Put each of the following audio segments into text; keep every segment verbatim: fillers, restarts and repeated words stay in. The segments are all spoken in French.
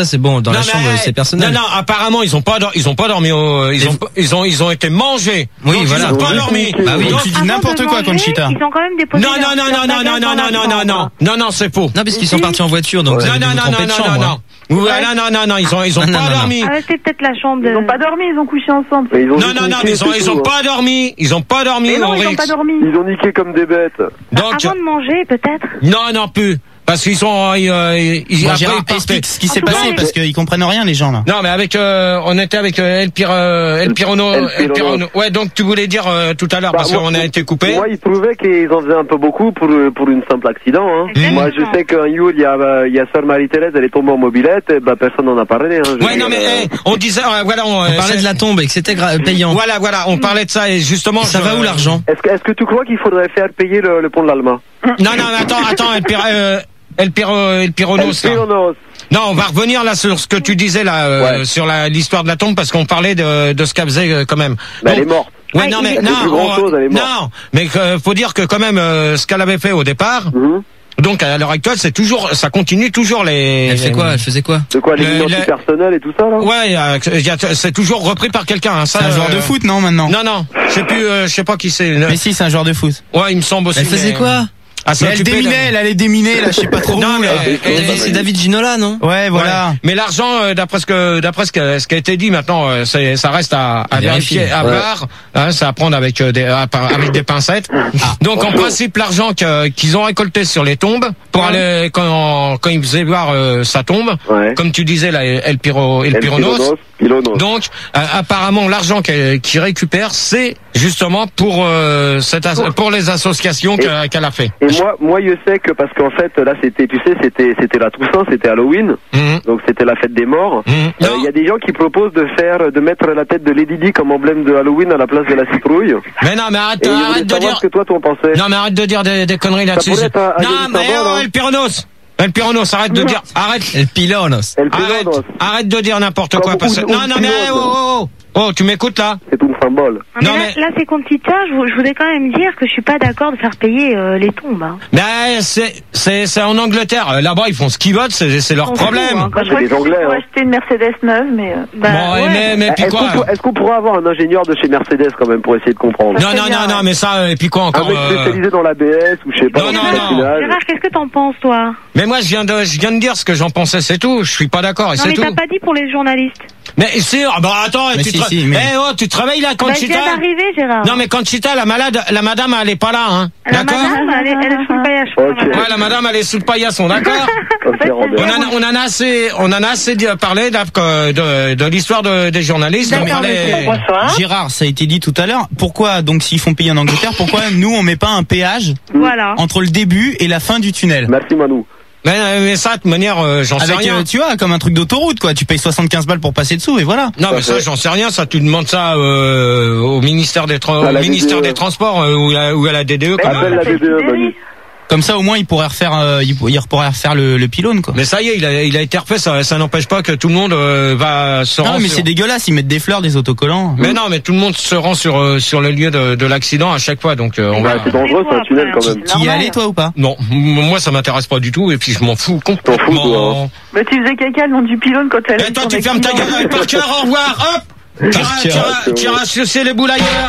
c'est bon, dans non, la chambre, mais, c'est personnel. Non, non, apparemment, ils ont pas, ils ont pas dormi au, ils ont, ils ont, ils ont été mangés. Oui, donc, voilà. Ils ont pas dormi. Bah oui. Donc, Tu dis n'importe quoi, Conchita. Ils ont quand même déposé. non, non, non, non, non, non, non, non, non, non, non, non, non, c'est faux. Non, parce qu'ils sont partis en voiture, donc. Non, vous avez non, dû vous non, tromper non, de non, chambre, non, hein. non. Ouais, non, non, non, non, ils ont, ils ont Non, pas non, non, dormi. Ah, c'est peut-être la chambre de. Ils ont pas dormi, ils ont couché ensemble. Mais ils ont Non, juste non, non, niqué, mais ils ont, c'est ils tout, ont hein. pas dormi. Ils ont pas dormi, Mais non, ils ont Aurix. pas dormi. Ils ont niqué comme des bêtes. Donc, Avant de manger, peut-être. non, non, plus. Parce qu'ils sont, ils, euh, ils, Bon, après, Gérard, ils partaient. explique ce qui s'est En tout passé cas, parce qu'ils comprennent rien les gens là. Non, mais avec, euh, on était avec euh, El Pir, euh, El Pirono, El El Pirono. Pirono. Ouais, donc tu voulais dire euh, tout à l'heure Bah, parce moi, qu'on a été coupé. Moi, il trouvait qu'ils en faisaient un peu beaucoup pour pour une simple accident. Hein. Exactement. Moi, je sais qu'un Yule, il y a euh, il y a Sœur Marie-Thérèse, elle est tombée en mobilette, et bah personne n'en a parlé. Hein. Je Ouais, veux non, dire, mais euh, hey, on disait, euh, voilà, on, On euh, parlait c'est- de la tombe et que c'était gra- payant. Voilà, voilà, on parlait de ça et justement. Ça je- va où l'argent? Est-ce que est-ce que tu crois qu'il faudrait faire payer le, le pont de l'Alma? Non, non, mais attends, attends, El Pir, euh, El Piro, El Pironos. El là. Pironos. Non, on va revenir là sur ce que tu disais là, euh, Ouais. sur la l'histoire de la tombe parce qu'on parlait de de ce qu'elle faisait euh, quand même. Bah, Donc- elle est morte. Ouais, Ouais, non, il mais est- Elle fait plus non, grand-chose, on- elle est morte. non, mais que, faut dire que quand même euh, ce qu'elle avait fait au départ. Mhm. Donc à l'heure actuelle, c'est toujours, ça continue toujours les. Elle fait quoi? Elle faisait quoi? De quoi, les Le- identités le- personnelles et tout ça, là? Ouais, euh, il y a- c'est toujours repris par quelqu'un. Hein, ça, C'est un joueur euh, de foot non maintenant? Non, non, je sais plus, euh, je sais pas qui c'est. Mais si, c'est un joueur de foot. Ouais, il me semble aussi. Elle faisait mais- quoi? Ah, c'est Mais elle occupé déminait, d'un- elle allait déminer là, je sais pas trop Non, où mais là. elle- elle- C'est David Ginola, non? Ouais, voilà. Ouais. Mais l'argent, euh, d'après ce que, d'après ce, que, ce qui a été dit maintenant, euh, c'est, ça reste à, à À vérifier, vérifier. à Ouais. voir. Hein, c'est à prendre avec euh, des, à- avec des pincettes. Donc en principe, l'argent que- qu'ils ont récolté sur les tombes pour aller quand, quand ils faisaient voir euh, sa tombe, Ouais. comme tu disais là, El Piro, El El Pironos. Pironos. Pironos. Donc euh, apparemment, l'argent qu'elle- qu'ils récupèrent, c'est justement pour euh, cette as- pour les associations que- qu'elle a fait. Et moi, moi, je sais que parce qu'en fait, là, c'était, tu sais, c'était, c'était la Toussaint, c'était Halloween, Mhm. donc c'était la fête des morts. Mhm. Euh, Non. Il y a des gens qui proposent de faire, de mettre la tête de Lady Di comme emblème de Halloween à la place de la citrouille. Mais non, mais arrête, Et je voulais arrête de savoir dire. ce que toi, tu en pensais. Non mais arrête de dire des, des conneries là-dessus. pourrait être un- un Non joli mais symbole, oh, hein. El Pironos, El Pironos, arrête de dire, arrête, El Pilonos. El arrête, Pironos, arrête de dire n'importe Comme quoi parce que un- non un non mais pilote. oh oh oh, oh tu m'écoutes là? c'est tout un symbole. Ah, mais Non, là, mais- là, c'est Conchita. Je, vou- je voudrais quand même dire que je suis pas d'accord de faire payer euh, les tombes. Hein. Mais c'est c'est c'est en Angleterre. Là-bas ils font ce qu'ils veulent, c'est c'est leur On s'en problème. fout, hein. Bah, je c'est crois des que c'était Anglais, pour hein. acheter une Mercedes neuve, mais. euh, Bah, Bon ouais. mais mais puis Est-ce quoi? qu'on, peut- est-ce qu'on pourrait avoir un ingénieur de chez Mercedes quand même pour essayer de comprendre? Non non non non mais ça et puis quoi Un encore? mec euh, spécialisé dans l'A B S ou je sais pas, Non, dans non, le non. patinage. Gérard, qu'est-ce que t'en penses, toi? Mais moi je viens de je viens de dire ce que j'en pensais, c'est tout. Je suis pas d'accord et Non, c'est mais tout. t'as pas dit pour les journalistes. Mais c'est ah bah attends, Mais tu si, te si, mais- Eh, oh, tu travailles là Bah, je Conchita? viens d'arriver, Gérard. Non mais Conchita, la malade, la madame elle est pas là hein. La D'accord? madame, elle est, elle est sous le paillage. Ok. Ouais, la madame elle est sous le paillasson, d'accord? Ok, Robert. On en a, on en a assez, on en a assez dit- parlé de, de, de l'histoire de, des journalistes. D'accord, On parlait- monsieur. Gérard, ça a été dit tout à l'heure. Pourquoi donc s'ils font payer en Angleterre, pourquoi nous on met pas un péage Voilà. entre le début et la fin du tunnel? Merci Manu. Mais, mais ça, de toute manière, euh, j'en sais Avec rien. euh, tu vois comme un truc d'autoroute quoi, tu payes soixante-quinze balles pour passer dessous et voilà. Non, mais ça, j'en sais rien. Ça, tu demandes ça euh, au ministère des, tra- À au la ministère D D E. des Transports euh, ou, à, ou à la D D E. Comme Appelle euh. la D D E, Manu. Comme ça au moins ils pourraient refaire euh, ils, ils pourraient refaire le, le pylône quoi. Mais ça y est, il a, il a été refait. Ça, ça n'empêche pas que tout le monde euh, va se Non rendre. mais sur- c'est dégueulasse, ils mettent des fleurs, des autocollants. Mais non, mais tout le monde se rend sur euh, sur le lieu de, de l'accident à chaque fois. Donc euh, on Ouais, va. c'est dangereux, c'est un tunnel quand même. Tu y es allé toi ou pas? Non, m- moi ça m'intéresse pas du tout et puis je m'en fous T'en fous, complètement. toi, hein. Mais tu faisais caca le nom du pylône quand elle. Et toi, tu fermes ta gueule, euh, Parker, au revoir, hop! Tu iras- tu iras- tu iras sucer les boules ailleurs.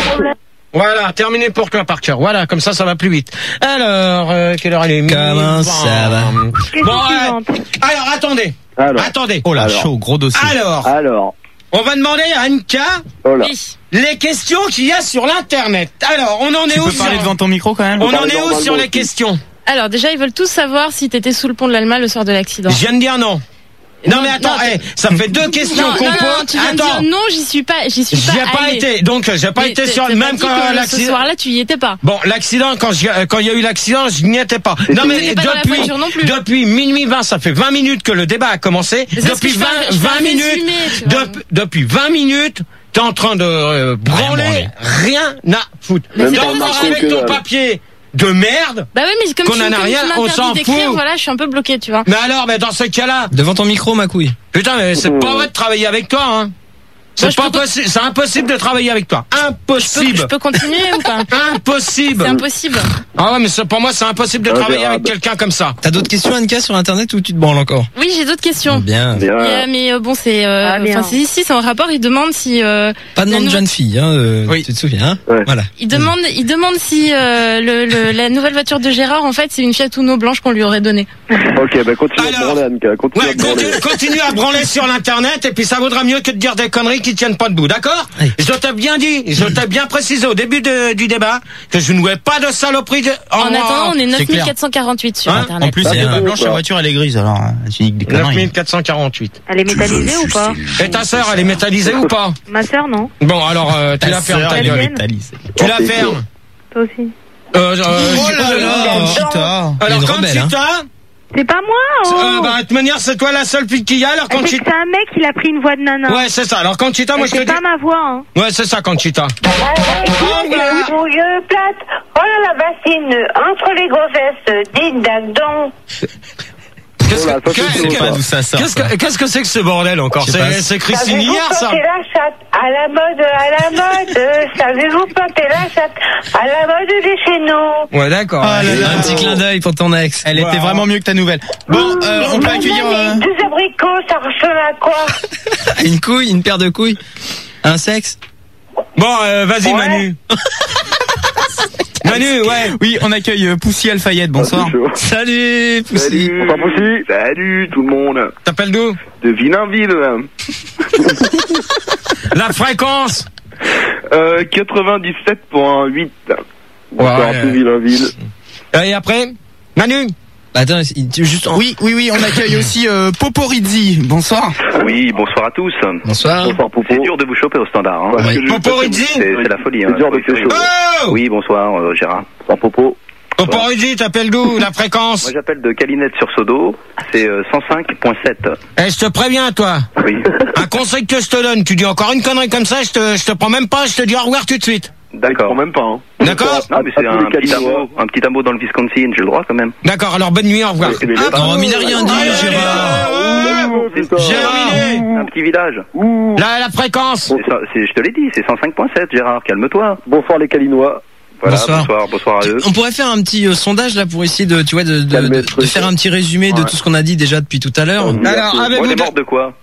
Voilà, terminé pour toi, Parker. Voilà, comme ça, ça va plus vite. Alors, euh, quelle heure elle est? Comment Bon. ça va? Question Bon, euh, suivante. alors, attendez. Alors, Attendez. Oh là, Alors. chaud, gros dossier. Alors, alors, on va demander à Anka oh là. les questions qu'il y a sur l'Internet. Alors, on en est Tu où peux sur... parler devant ton micro quand même? On en parler est où normalement sur les aussi. questions? Alors déjà, ils veulent tous savoir si t'étais sous le pont de l'Alma le soir de l'accident. Je viens de dire non. Non, mais attends, non, eh, ça fait deux questions non, qu'on non, non, pose. tu viens Attends, de dire non, j'y suis pas, j'y suis pas j'y ai pas allée. été. Donc, j'ai pas Mais été t'es- sur t'as même dit quand que Ce l'accident. soir-là, tu y étais pas. Bon, l'accident, quand j'y- euh, quand il y a eu l'accident, je n'y étais pas. Non, mais n'étais pas dans la depuis, voiture non plus. depuis minuit vingt, ça fait vingt minutes que le débat a commencé. Mais c'est ce Depuis que je fais un- vingt, je fais un vingt minutes, résumé, tu vois. dep- depuis vingt minutes, t'es en train de euh, branler, branler. rien à foutre. Mais c'est Donc, pas ça, avec que ton dalle. papier de merde, Bah oui, mais comme Qu'on tu, en a comme rien, tu on m'interdis s'en d'écrire, fout. voilà, je suis un peu bloquée, tu vois. mais alors, mais dans ce cas-là, Devant ton micro, ma couille. putain, mais c'est Mmh. pas vrai de travailler avec toi, hein. C'est Moi, je pas peux- possible, c'est impossible de travailler avec toi. Je peux, Impossible. je peux continuer ou pas? Impossible. C'est impossible. Ah ouais, mais c'est- pour moi, c'est impossible de Ah, travailler Gérard. avec quelqu'un comme ça. T'as d'autres questions, Anka, sur Internet ou tu te branles encore? Oui, j'ai d'autres questions. Bien. Bien. Et, euh, mais euh, bon, c'est, euh, Ah, bien. enfin, c'est ici, c'est en rapport. Il demande si, euh, Pas de La nom de nouvelle- jeune fille, hein, euh, Oui. tu te souviens, hein? Ouais. Voilà. il demande, il demande si euh, le, le, la nouvelle voiture de Gérard, en fait, c'est une Fiat Uno blanche qu'on lui aurait donnée. Ok, bah continue à te Alors. branler, Anka. Continue Ouais, à te branler. continue, continue à branler sur l'internet et puis ça vaudra mieux que de dire des conneries qui tiennent pas debout, d'accord? Oui. Je t'ai bien dit, je t'ai bien précisé au début de- du débat que je ne voulais pas de saloperie de... En attendant, on est neuf mille clair. quatre cent quarante-huit sur Hein Internet. En plus, Bah, elle est bien pas sûr, blanche, la quoi. voiture elle est grise, alors euh, tu dis que des neuf conneries. mille quatre cent quarante-huit. Elle est métallisée ou pas? Et ta sœur, elle est métallisée ou pas? Ma sœur, non. Bon, alors, euh, tu Ta la fermes, sœur, ta elle est gueule. métallisée. Tu la Oh, c'est fermes. Toi aussi. Euh, euh, Oh là là, Conchita. Elle est alors, une quand rebelle, tu hein. t'as, C'est pas moi, oh. euh, bah, de toute manière, c'est toi la seule fille qu'il y a, alors quand C'est tu que c'est un mec, il a pris une voix de nana. Ouais, c'est ça. Alors, quand tu t'as, moi, Et je te c'est dis. pas ma voix, hein. Ouais, c'est ça, quand tu t'as. Mouilleux plate, oh là la bassine, entre les grosses, dites donc. Qu'est-ce Voilà, que, ça, c'est qu'est- chaud, Je sais pas ça. d'où ça sort. qu'est-ce ça. que, qu'est-ce que c'est que ce bordel encore? Je sais pas. C'est, c'est Christine Savez-vous hier, ça? planter la chatte à la mode, à la mode. euh, Savez-vous planter la chatte à la mode de chez nous? Ouais, d'accord. Ah là là. Un petit clin d'œil pour ton ex. Elle était Wow. vraiment mieux que ta nouvelle. Bon, euh, on peut accueillir. euh, Deux abricots, ça ressemble à quoi? Une couille, une paire de couilles. Un sexe. Bon, euh, vas-y, Ouais. Manu. Manu, ouais. Oui, on accueille euh, Poussy Alfayette. Bonsoir. Ah, c'est chaud. Salut, Poussy. Salut. Bonsoir, Poussy. Salut, tout le monde. T'appelles d'où? De Villainville. La fréquence. Euh, quatre-vingt-dix-sept virgule huit. Bonsoir, Ouais. tout Villainville. Et après? Manu? Attends, il- tu- juste en... Oui, oui, oui, on accueille aussi euh, Poporizzi. Bonsoir. Oui, bonsoir à tous. Bonsoir. Bonsoir, Popo. C'est dur de vous choper au standard. Hein. Parce Oui. que je- Poporizzi? C'est c'est la folie. C'est Hein. dur de Faut- faire chaud. Oh! Oui, bonsoir euh, Gérard. Bonsoir, Popo. Poporizzi, t'appelles d'où? La fréquence? Moi j'appelle de Calinette sur Sodo. C'est euh, cent cinq virgule sept. Eh, je te préviens, toi. Oui. Un conseil que je te donne. Tu dis encore une connerie comme ça, je te, je te prends même pas, je te dis au revoir tout de suite. D'accord. Quand même pas, hein. D'accord? Non, mais c'est À un tous les petit Calinois. hameau, un petit hameau dans le Wisconsin. J'ai le droit quand même. D'accord, alors bonne nuit, au revoir. Mais- mais Hop. Non, mais il n'a rien dit, Allez, Gérard. allez, Oh, putain. Gérard. Un petit village. Ouh. La, la fréquence. C'est ça- c'est- je te l'ai dit, c'est cent cinq virgule sept. Gérard, calme-toi. Bonsoir, les Calinois. Voilà, Bonsoir. bonsoir, bonsoir à eux. On pourrait faire un petit euh, sondage là pour essayer de, tu vois, de, de, Calmer de- le de truc. faire un petit résumé de Ouais. tout ce qu'on a dit déjà depuis tout à l'heure. Ouais. Alors, Bon, avez-vous elle est de... morte de quoi?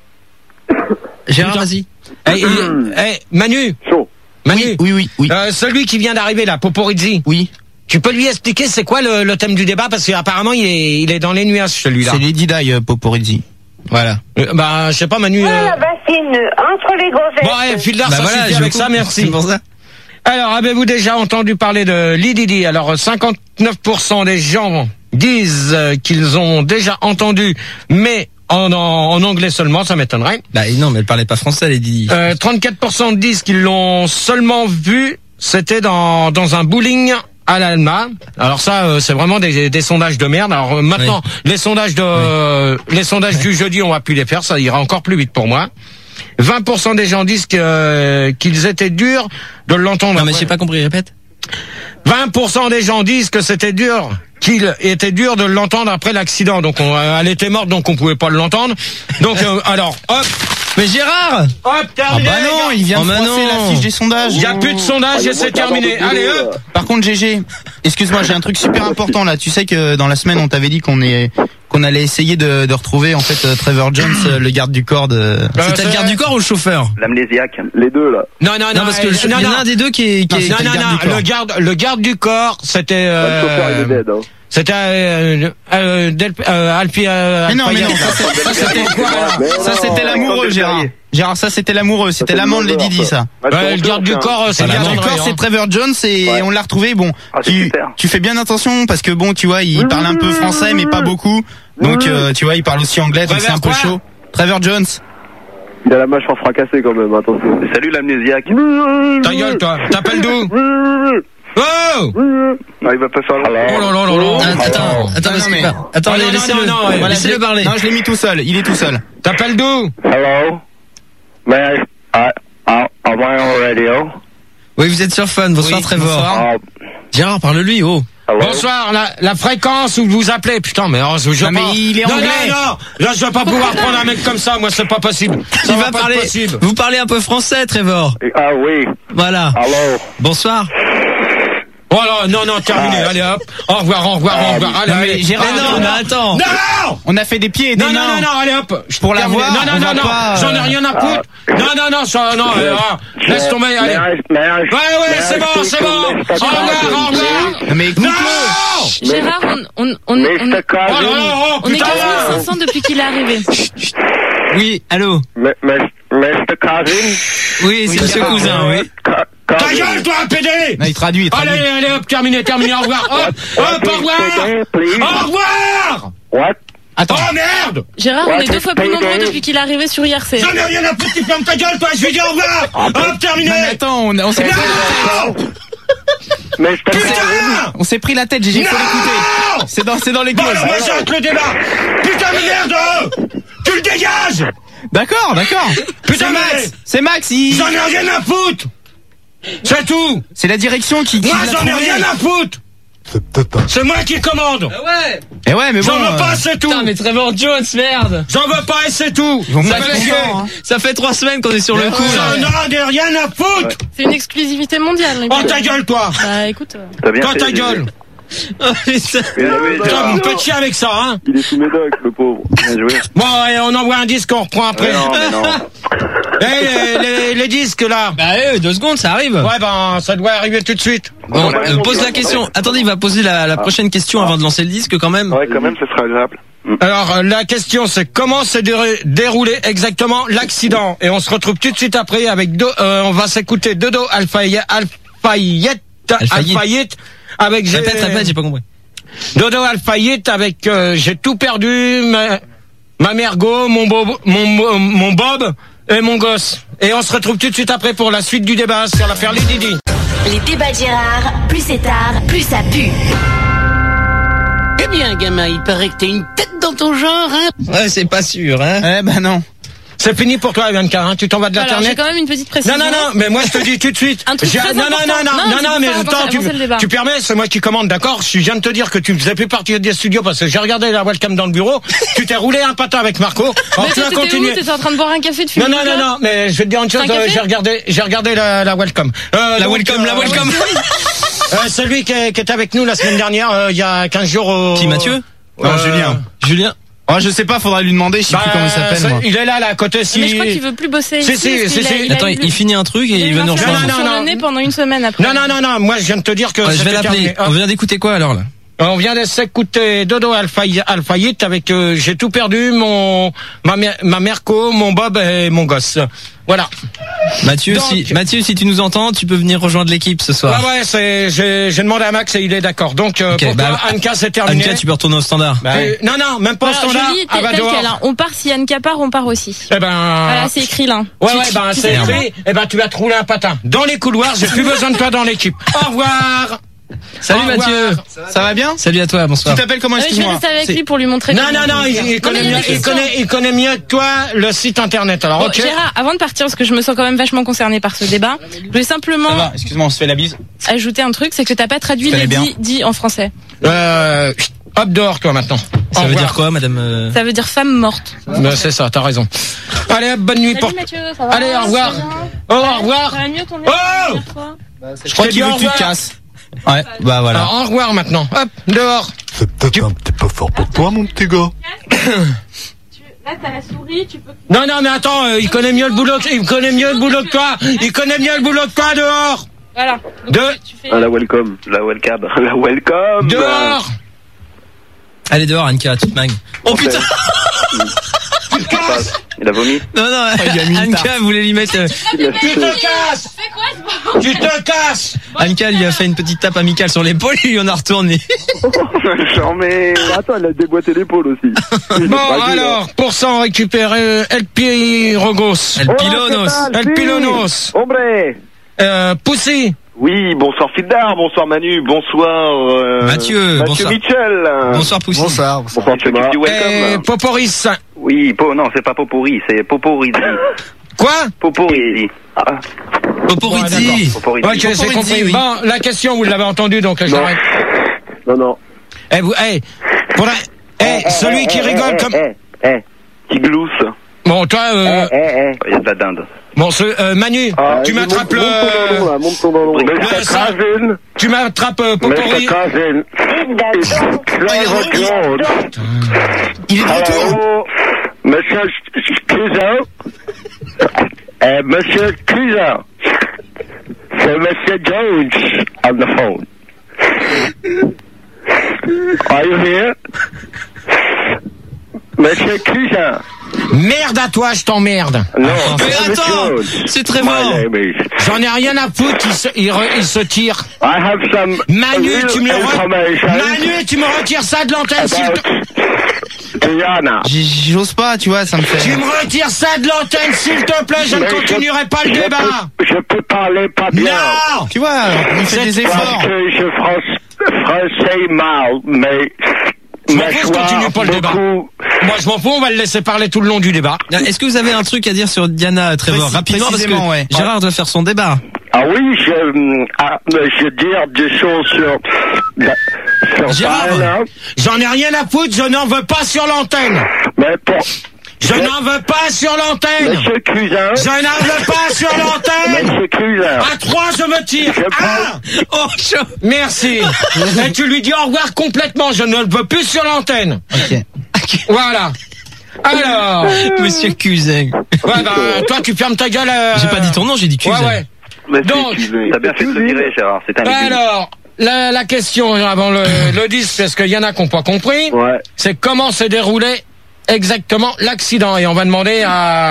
Gérard, vas-y. Eh, eh, eh, Manu, Chaud. Manu, Oui, oui, oui, oui. euh, celui qui vient d'arriver là, Poporizzi, Oui, tu peux lui expliquer c'est quoi le, le thème du débat parce qu'apparemment il est, il est dans les nuages celui-là. c'est Lady Di euh, Poporizzi. Voilà. Euh, bah, je sais pas, Manu. Oh euh, la bassine, entre les grosses. Bon, allez, file d'art, Bah ça voilà, suffit je avec coupe. ça, merci. C'est pour ça. Alors, avez-vous déjà entendu parler de Lididi? Alors, cinquante-neuf pour cent des gens disent euh, qu'ils ont déjà entendu, mais en, en, en anglais seulement, ça m'étonnerait. Bah non, mais elle parlait pas français, les Didi. Euh, trente-quatre pour cent disent qu'ils l'ont seulement vu, c'était dans, dans un bowling à l'Alma. Alors ça, euh, c'est vraiment des, des sondages de merde. Alors euh, maintenant, les sondages de euh, les sondages du jeudi, on va plus les faire, ça ira encore plus vite pour moi. vingt pour cent des gens disent que, euh, qu'ils étaient durs de l'entendre. Non, mais après. j'ai pas compris, répète. vingt pour cent des gens disent que c'était dur, qu'il était dur de l'entendre après l'accident. Donc on, euh, elle était morte, donc on pouvait pas l'entendre. Donc euh, alors, hop, Mais Gérard! hop, Ah terminé. bah non, il vient Oh, de bah froisser non. la fiche des sondages. Il y a plus de sondage Ah, et moi, c'est ça terminé. aborde Allez le boulot, hop. là. Par contre, G G, excuse-moi, j'ai un truc super important là. Tu sais que dans la semaine, on t'avait dit qu'on est qu'on allait essayer de, de retrouver en fait euh, Trevor Jones, euh, le garde du corps de. C'était le garde du corps ou le chauffeur? L'amnésiaque. Les deux, là. Non non non, Non, parce que euh, le- non, il y en a non. un des deux qui est, qui est, Non, qui est non, le garde non, du corps. le garde, le garde du corps, c'était, Le chauffeur, il est euh, dead, hein. c'était, euh, euh, Del- euh, Alpi, euh, Mais non, mais non, Alpayet. ça, c'est- ça, c'était Mais ça non, c'était l'amoureux, Alexandre Gérard. Delperrier. Gérard, ça c'était l'amoureux, c'était c'est l'amant de le Lady Di, lover, ça. Bah, Ouais, c'est le garde du tiens. corps, c'est Le le garde garde du du corps, c'est Trevor Jones et Ouais. on l'a retrouvé. Bon, Ah, c'est tu, super. tu fais bien attention parce que bon, tu vois, il parle un peu français mais pas beaucoup. Donc euh, tu vois, il parle aussi anglais, donc c'est un peu Trevor quoi chaud. Trevor Jones. Il a la mâchoire fracassée quand même, attention. Salut l'amnésiaque. Ta gueule, toi. T'appelles d'où? Oh! Ah, il va pas faire Oh là là là là. Ah, Attends, attends, Non, parce mais- que- attends, Ah, non, non, laissez-le, non, non, voilà, laissez-le je l'ai- parler. Non, je l'ai mis tout seul. Il est tout seul. T'appelles d'où? Hello. May I, I, am I on radio? Oui, vous êtes sur Fun. Bonsoir, Oui, Trevor. bonsoir. Uh, Gérard, parle-lui, oh. Hello? Bonsoir, la, la fréquence où vous appelez. Putain, mais, oh, je veux Non, mais pas. il est non, anglais. non, non, là, je vais pas pouvoir prendre un mec comme ça, moi, c'est pas possible. Ça Il va va pas parler. être possible. Vous parlez un peu français, Trevor. Ah oui. Voilà. Alors. Bonsoir. Oh là, non, non, terminé, allez hop. Au revoir, au revoir, au revoir. Allez, Non, mais allez. Gérard, Mais non, non, mais attends. non, On a fait des pieds et des non, non, mains. non, non, allez hop. Je Pour la termine. voir, non, on non, va non, non, pas, j'en ai euh, rien à foutre. Non, non, non, ça, non, euh, ah, laisse tomber, allez. Ouais, ouais, c'est bon, c'est bon. Au revoir, au revoir. Non, mais Non! Gérard, on, on, on, on, mister Oh là Kazim. là, oh, on est putain. quinze mille cinq cents depuis qu'il est arrivé. Oui, allô. M- M- mister Kazim. Oui, c'est Monsieur Cousin, oui. Ka- Ta Kazim. gueule, toi, P D! Non, il traduit, il traduit. Allez, allez, hop, terminé, terminé, au revoir. Hop, hop, au revoir. Please. Au revoir. What? Attends. Oh merde! Gérard, on Ouais, est deux fois plus c'est nombreux payé. depuis qu'il est arrivé sur I R C. J'en ai rien à foutre, tu fermes ta gueule, toi, je lui dis au revoir! Hop, terminé! Non, mais attends, on, on s'est pris, Non! mister Kazim. Putain! on s'est pris la tête, Gégé, faut Non. l'écouter. C'est dans, c'est dans les Bon, clauses. alors, moi, j'arrête le débat! Putain de merde! Tu le dégages! D'accord, d'accord. Putain, C'est Max. mais- C'est Max, il... J'en ai rien à foutre! C'est tout! C'est la direction qui, qui Moi, l'a j'en ai trouvé. rien à foutre! C'est moi qui commande! Ouais. Eh ouais, mais bon. J'en veux euh, pas, c'est tout! Putain, mais Trevor Jones, merde. J'en veux pas et c'est tout! Ils vont me Ça mettre fait, content, hein. ça fait trois semaines qu'on est sur le coup, J'en là. ai rien à foutre! C'est une exclusivité mondiale. les Oh, gars. ta gueule, toi! Bah écoute. euh, T'as bien Toi, fait, ta j'ai- gueule! Oh, putain. Bien joué, Putain, Gérard. vous me faites chier avec ça, hein! Il est sous médoc, le pauvre. Bien joué. Bon, et on envoie un disque, on reprend après. Mais non, mais non. Eh, les, les, les disques, là! Bah, eh, deux secondes, ça arrive. Ouais, ben, ça doit arriver tout de suite. Bon, euh, pose la question. Attendez, il va poser la, la prochaine question avant de lancer le disque, quand même. Ouais, quand même, ce sera agréable. Alors, euh, la question, c'est comment s'est déré- déroulé exactement l'accident? Et on se retrouve tout de suite après avec Do, euh, on va s'écouter Dodo Alfayette, Alfayette, Alfayette. Alfayette, avec j'ai- Répète, répète, j'ai pas compris. Dodo Alfayette avec euh, j'ai tout perdu, ma, ma mergo, mon bob, mon, mon, mon bob et mon gosse. Et on se retrouve tout de suite après pour la suite du débat sur l'affaire Lady Di. Les débats de Gérard, plus c'est tard, plus ça pue. Eh bien, gamin, il paraît que t'as une tête dans ton genre, hein? Ouais, c'est pas sûr, hein. Eh ben non. C'est fini pour toi, Bianca, hein, tu t'en vas de Alors, j'ai l'internet. quand même une petite précision. Non, non, non, mais moi je te dis tout de suite. Un truc J'ai- très non, non, important. non, non, Non, non, c'est non, pour mais faire attends, avancer- tu, avancer le débat. tu permets, c'est moi qui commande, d'accord? Je viens de te dire que tu ne faisais plus partie des studios parce que j'ai regardé la webcam dans le bureau. Tu t'es roulé un patin avec Marco. Alors Mais tu toi, vas t'étais où? continuer. T'étais en train de boire un café de fumer Non, non, une non, clope non, mais je vais te dire une chose, Un café euh, j'ai regardé, j'ai regardé la, la welcome. Euh, La donc, welcome, la euh, welcome. Euh, celui qui, est- qui était avec nous la semaine dernière, euh, il y a quinze jours au... Qui, Mathieu? Non, Julien. Julien. Oh, je sais pas, faudra lui demander, je sais Bah, plus comment il s'appelle, ça- moi. il est là, là, à côté, si... Mais je crois qu'il veut plus bosser Si, ici. si, parce si, qu'il a- si. il a Attends, eu- il finit un truc et il a il eu veut nous l'influence rejoindre. Non, non, sur non. le nez pendant une semaine après. Non, non, non, non, moi je viens de te dire que Ouais, je vais c'était terminé. l'appeler. On vient d'écouter quoi, alors, là? On vient de s'écouter Dodo Alfay- Alfayette avec euh, j'ai tout perdu, mon ma mère, ma merco, mon bob et mon gosse. Voilà. Mathieu, Donc- si, Mathieu, si tu nous entends, tu peux venir rejoindre l'équipe ce soir. Ouais, ouais, c'est j'ai j'ai demandé à Max et il est d'accord. Donc euh, Ok, pour bah, toi, Anka, c'est terminé. Anka, tu peux retourner au standard. Bah, Euh, non, non, même pas au Voilà, standard. Julie, Ah, t'es bah, tel dehors. quel, hein. On part, si Anka part, on part aussi. Eh ben. Voilà, c'est écrit là. Ouais, Tu- ouais, tu- ben tu c'est sais écrit. comment Eh ben tu vas te rouler un patin. Dans les couloirs, j'ai plus besoin de toi dans l'équipe. Au revoir. Salut Au revoir. Mathieu. Ça va bien? Salut à toi, Tu bonsoir. t'appelles comment, Ouais, je vais excuse-moi? rester avec C'est- lui pour lui montrer. Non, comment non, non, on il, fait. il Non, connaît mais il y a mieux, des il questions. connaît, il connaît mieux que toi le site internet. Alors, Bon, ok. Gérard, avant de partir, parce que je me sens quand même vachement concernée par ce débat, je voulais Ça simplement va, excuse-moi, on se fait la bise. ajouter un truc, c'est que t'as pas traduit Je les connais bien. dit, dit en français. Euh, hop dehors, toi, maintenant. Ça Au veut revoir. dire quoi, madame euh Ça veut dire femme morte. Ben, c'est ça, t'as raison. Allez, hop, bonne nuit pour. Salut Mathieu, ça va? Allez, au revoir. Ça va Oh, au revoir. Ça va mieux ton nez Oh la dernière fois? Je crois t'ai qu'il dit veut au que tu te revoir. casses. Ouais, bah voilà. Alors, au revoir maintenant. Hop, dehors. C'est peut-être un petit peu fort pour toi, mon petit gars. Tu- Là, t'as la souris, tu peux. Non, non, mais attends, euh, il connaît mieux le boulot, que- il connaît mieux le boulot que toi. Il connaît mieux le boulot que toi, dehors. Voilà. Donc, De- tu fais. Ah, la welcome. La welcome. La welcome. Dehors. Allez dehors, Anka, tu te mangues. Oh putain. Tu te casses. Il a vomi. Non, non, il a mis une Anka tarte. voulait lui mettre, euh, Tu te casses. Fais quoi ce bordel? Tu te casses. Anka lui a fait une petite tape amicale sur l'épaule et lui en a retourné. J'en mets. Attends, elle a déboîté l'épaule aussi. Bon, Vas-y, alors, pour s'en récupérer, El Pirogos. El Hola, Pilonos. ¿qué tal? El Sí. Pilonos. Hombre. Euh, Poussy. Oui, bonsoir Fildar, bonsoir Manu, bonsoir euh, Mathieu, bonsoir. Mitchell. Bonsoir Poussy. Bonsoir. Bonsoir Tu Thomas. t'occupes du Et welcome. Poporis. Oui, po, non, c'est pas Popori, c'est Poporizzi. Quoi? Poporizzi. Ah, Poporizzi. Poporizzi. Ok, j'ai Poporizzi, compris. oui. Bon, la question, vous l'avez entendu, donc j'arrête. Non, non. Eh, vous, eh, pour la, eh, eh, celui eh, qui eh, rigole eh, comme... Eh, eh, qui glousse. Bon, toi, euh... Eh, eh, eh. Il y a de la dinde. Bon, ce, euh, Manu, Ah, tu monte- m'attrapes monte ton ballon, le... là, monte ton ballon. Le Mister ça- Cousin. Tu m'attrapes euh, Popori. Mister Cousin. Clever Claude. Il est de retour. Hello, Monsieur Cousin. Eh, Monsieur Cousin. C'est Monsieur Jones on the phone. Are you here? Monsieur Cousin. Merde à toi, je t'emmerde. Non, Mais attends, c'est très fort. J'en ai rien à foutre, il se, il, re- il se tire. I have some Manu, real tu me le re- information Manu, tu me retires ça de l'antenne, s'il te... about Diana. J- J'ose pas, tu vois, ça me fait. Tu me retires ça de l'antenne, s'il te plaît, je ne Mais continuerai pas le je débat. peux- Je peux parler pas bien. Non. Tu vois, il fait des Parce efforts. que je France, français mal, mais Je m'en fous, je continue pas le débat. beaucoup. Moi, je m'en fous, on va le laisser parler tout le long du débat. Est-ce que vous avez un truc à dire sur Diana, Trevor, Précis- rapidement, parce que précisément, ouais. Gérard doit faire son débat. Ah oui, je, ah, je dire des choses sur, sur Gérard. Diana, J'en ai rien à foutre, je n'en veux pas sur l'antenne. mais pour Je n'en veux pas sur l'antenne. Monsieur Cousin, Je n'en veux pas sur l'antenne. Monsieur Cousin, À trois, je me tire. Je Un. Oh, chaud. Merci. Et tu lui dis au revoir complètement, je ne le veux plus sur l'antenne. Ok. Voilà. Alors. Monsieur Cousin. Ouais, bah, toi, tu fermes ta gueule. euh, J'ai pas dit ton nom, j'ai dit Ouais, Cousin. ouais. Mais Donc, t'as bien fait de le virer, Gérard. C'est un légume. Alors, la, la question avant le, le disque, parce qu'il y en a qui n'ont pas compris, ouais. c'est comment s'est déroulé exactement l'accident. Et on va demander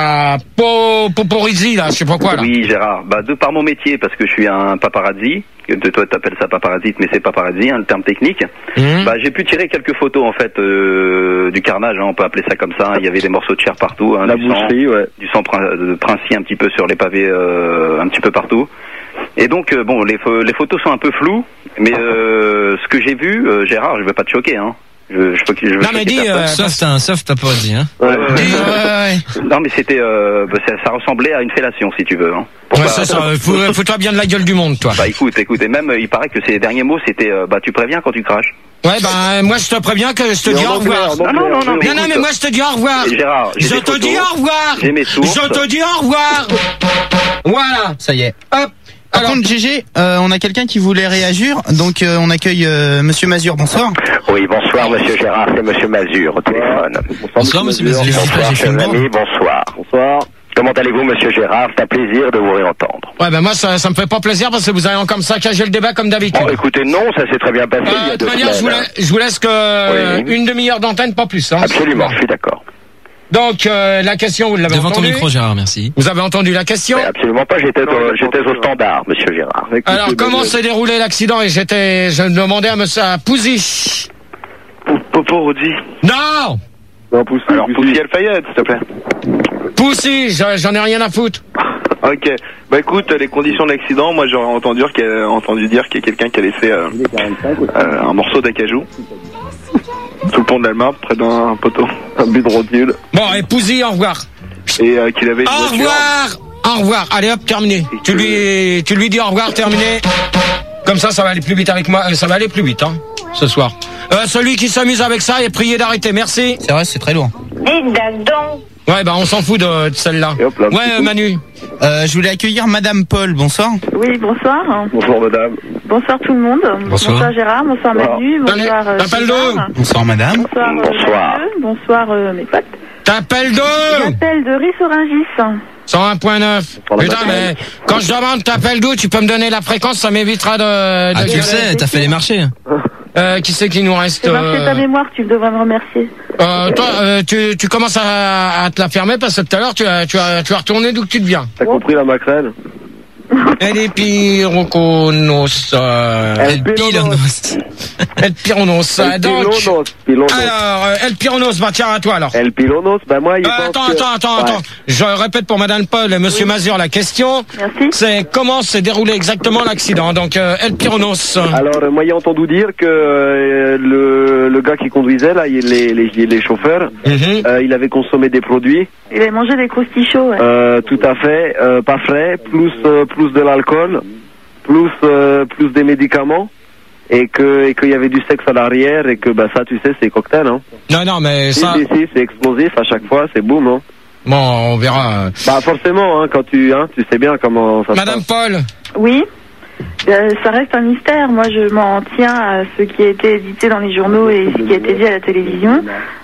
à Po- Poporizzi, là, je sais pas quoi, là. Oui, Gérard. Bah, de par mon métier, parce que je suis un paparazzi, que de toi t'appelles ça paparazzi, mais c'est paparazzi, hein, le terme technique. Mmh. Bah, j'ai pu tirer quelques photos en fait euh, du carnage, hein, on peut appeler ça comme ça. Il y avait des morceaux de chair partout, hein, La du sang, boucherie, ouais. du sang prin- de princier un petit peu sur les pavés, euh, un petit peu partout. Et donc euh, bon, les, pho- les photos sont un peu floues, mais euh, ce que j'ai vu, euh, Gérard, je vais pas te choquer, hein. Je, je, je, je veux Non, mais choquer dis, personne. euh, Soft, un soft paparazzi, hein. Ouais, ouais, Dis, ouais. euh, Non, mais c'était, euh, bah, ça, ça ressemblait à une fellation, si tu veux. Hein. Pour ouais, pas- c'est ça, fous- fous-toi bien de la gueule du monde, toi. Bah écoute, écoute, et même euh, il paraît que ces derniers mots c'était euh, bah tu préviens quand tu craches. Ouais, bah, moi, je te préviens que je te Mais dis en au anglais, revoir. en Non, non, non, non, Non, non, mais moi, je te dis au revoir. Et Gérard, j'ai Je des te photos, dis au revoir. j'ai mes sources. Je te dis au revoir. Voilà. Ça y est. Hop. Par Alors, contre, G G, euh, on a quelqu'un qui voulait réagir, donc euh, on accueille euh, Monsieur Mazur. Bonsoir. Oui, bonsoir, Monsieur Gérard, c'est Monsieur Mazur au téléphone. Bonsoir, monsieur Mazur. Bonsoir, J'ai fait chers une amis, bonsoir. Bonsoir. Comment allez-vous, Monsieur Gérard? C'est un plaisir de vous réentendre. ouais, ben moi, ça, ça me fait pas plaisir parce que vous avez encore saccagé le débat comme d'habitude. Bon, écoutez, non, ça s'est très bien passé il y Euh, a de deux toute manière, je vous, semaines. la- je vous laisse que Oui. une demi-heure d'antenne, pas plus. Hein. Absolument, je suis d'accord. Donc, euh, la question, vous l'avez Devant ton entendue. micro, Gérard, merci. Vous avez entendu la question. Mais absolument pas, j'étais au, j'étais au standard, Monsieur Gérard. Alors, comment s'est déroulé l'accident? Et j'étais, je demandais à monsieur à Pouzy. Poporodzi. Non! Non, Poussy. Alors, Poussy El Fayed, s'il te plaît. Pouzy, j'en j'en ai rien à foutre. Ok. Bah écoute, les conditions de l'accident, moi j'aurais entendu dire qu'il y a, entendu dire qu'il y a quelqu'un qui a laissé euh, euh, un morceau d'acajou sous le pont de l'Alma, près d'un poteau, un but de rotule, Bon, et Pouzy, au revoir. et euh, qu'il avait une Au voiture. revoir! Au revoir. Allez hop, terminé. Tu lui, tu lui dis au revoir, terminé. Comme ça, ça va aller plus vite avec moi. euh, Ça va aller plus vite, hein, ce soir. Euh, celui qui s'amuse avec ça est prié d'arrêter. Merci. C'est vrai, c'est très lourd. Dites donc. Ouais, bah on s'en fout de, de celle-là. Et hop là, un petit Ouais, coup. Manu. Euh, je voulais accueillir Madame Paul. Bonsoir. Oui, bonsoir. Bonjour, madame. Bonsoir tout le monde. Bonsoir. Gérard, bonsoir Manu, bonsoir euh, T'appelles Gérard. d'où? Bonsoir, Madame. Bonsoir, euh, Bonsoir. Mathieu. Bonsoir euh, mes potes. T'appelles d'où? J'appelle de Rissorangis. cent un point neuf. Pour la Putain, bataille. mais quand je demande t'appelles d'où, tu peux me donner la fréquence, ça m'évitera de... de Ah, tu gueuler. le sais, t'as fait les marchés. Euh, qui c'est qui nous reste? C'est marqué euh, ta mémoire, tu devrais me remercier. euh, Toi, euh, tu, tu commences à, à te la fermer parce que tout à l'heure, tu as, tu as, tu as retourné d'où que tu te viens. T'as compris la maquerelle? Elle est pyroconos. Euh, El Pilonos. El pyronos. El Donc, Pilonos. Pilonos. alors, euh, El pyronos, bah tiens, à toi alors. El Pilonos, bah moi, il Euh, pense attends, que... attends, attends, Ouais. attends. Je répète pour Madame Paul et Monsieur Mazur la question. Merci. C'est comment s'est déroulé exactement l'accident. Donc, euh, El pyronos. Alors, euh, moi, j'ai entendu dire que euh, le, le gars qui conduisait, là, il- les, les, les chauffeurs, Mhm. euh, il avait consommé des produits, Il a mangé des croustilles chauds, ouais. euh, tout à fait, euh, pas frais, plus, euh, plus de l'alcool, plus, euh, plus des médicaments, et que et qu'il y avait du sexe à l'arrière et que bah ça tu sais c'est cocktail hein. Non non mais si, ça. Si si c'est explosif à chaque fois c'est boum hein. Bon on verra. Bah forcément hein quand tu hein tu sais bien comment ça. Madame se passe. Paul. Oui. Euh, ça reste un mystère. Moi, je m'en tiens à ce qui a été édité dans les journaux et ce qui a été dit à la télévision.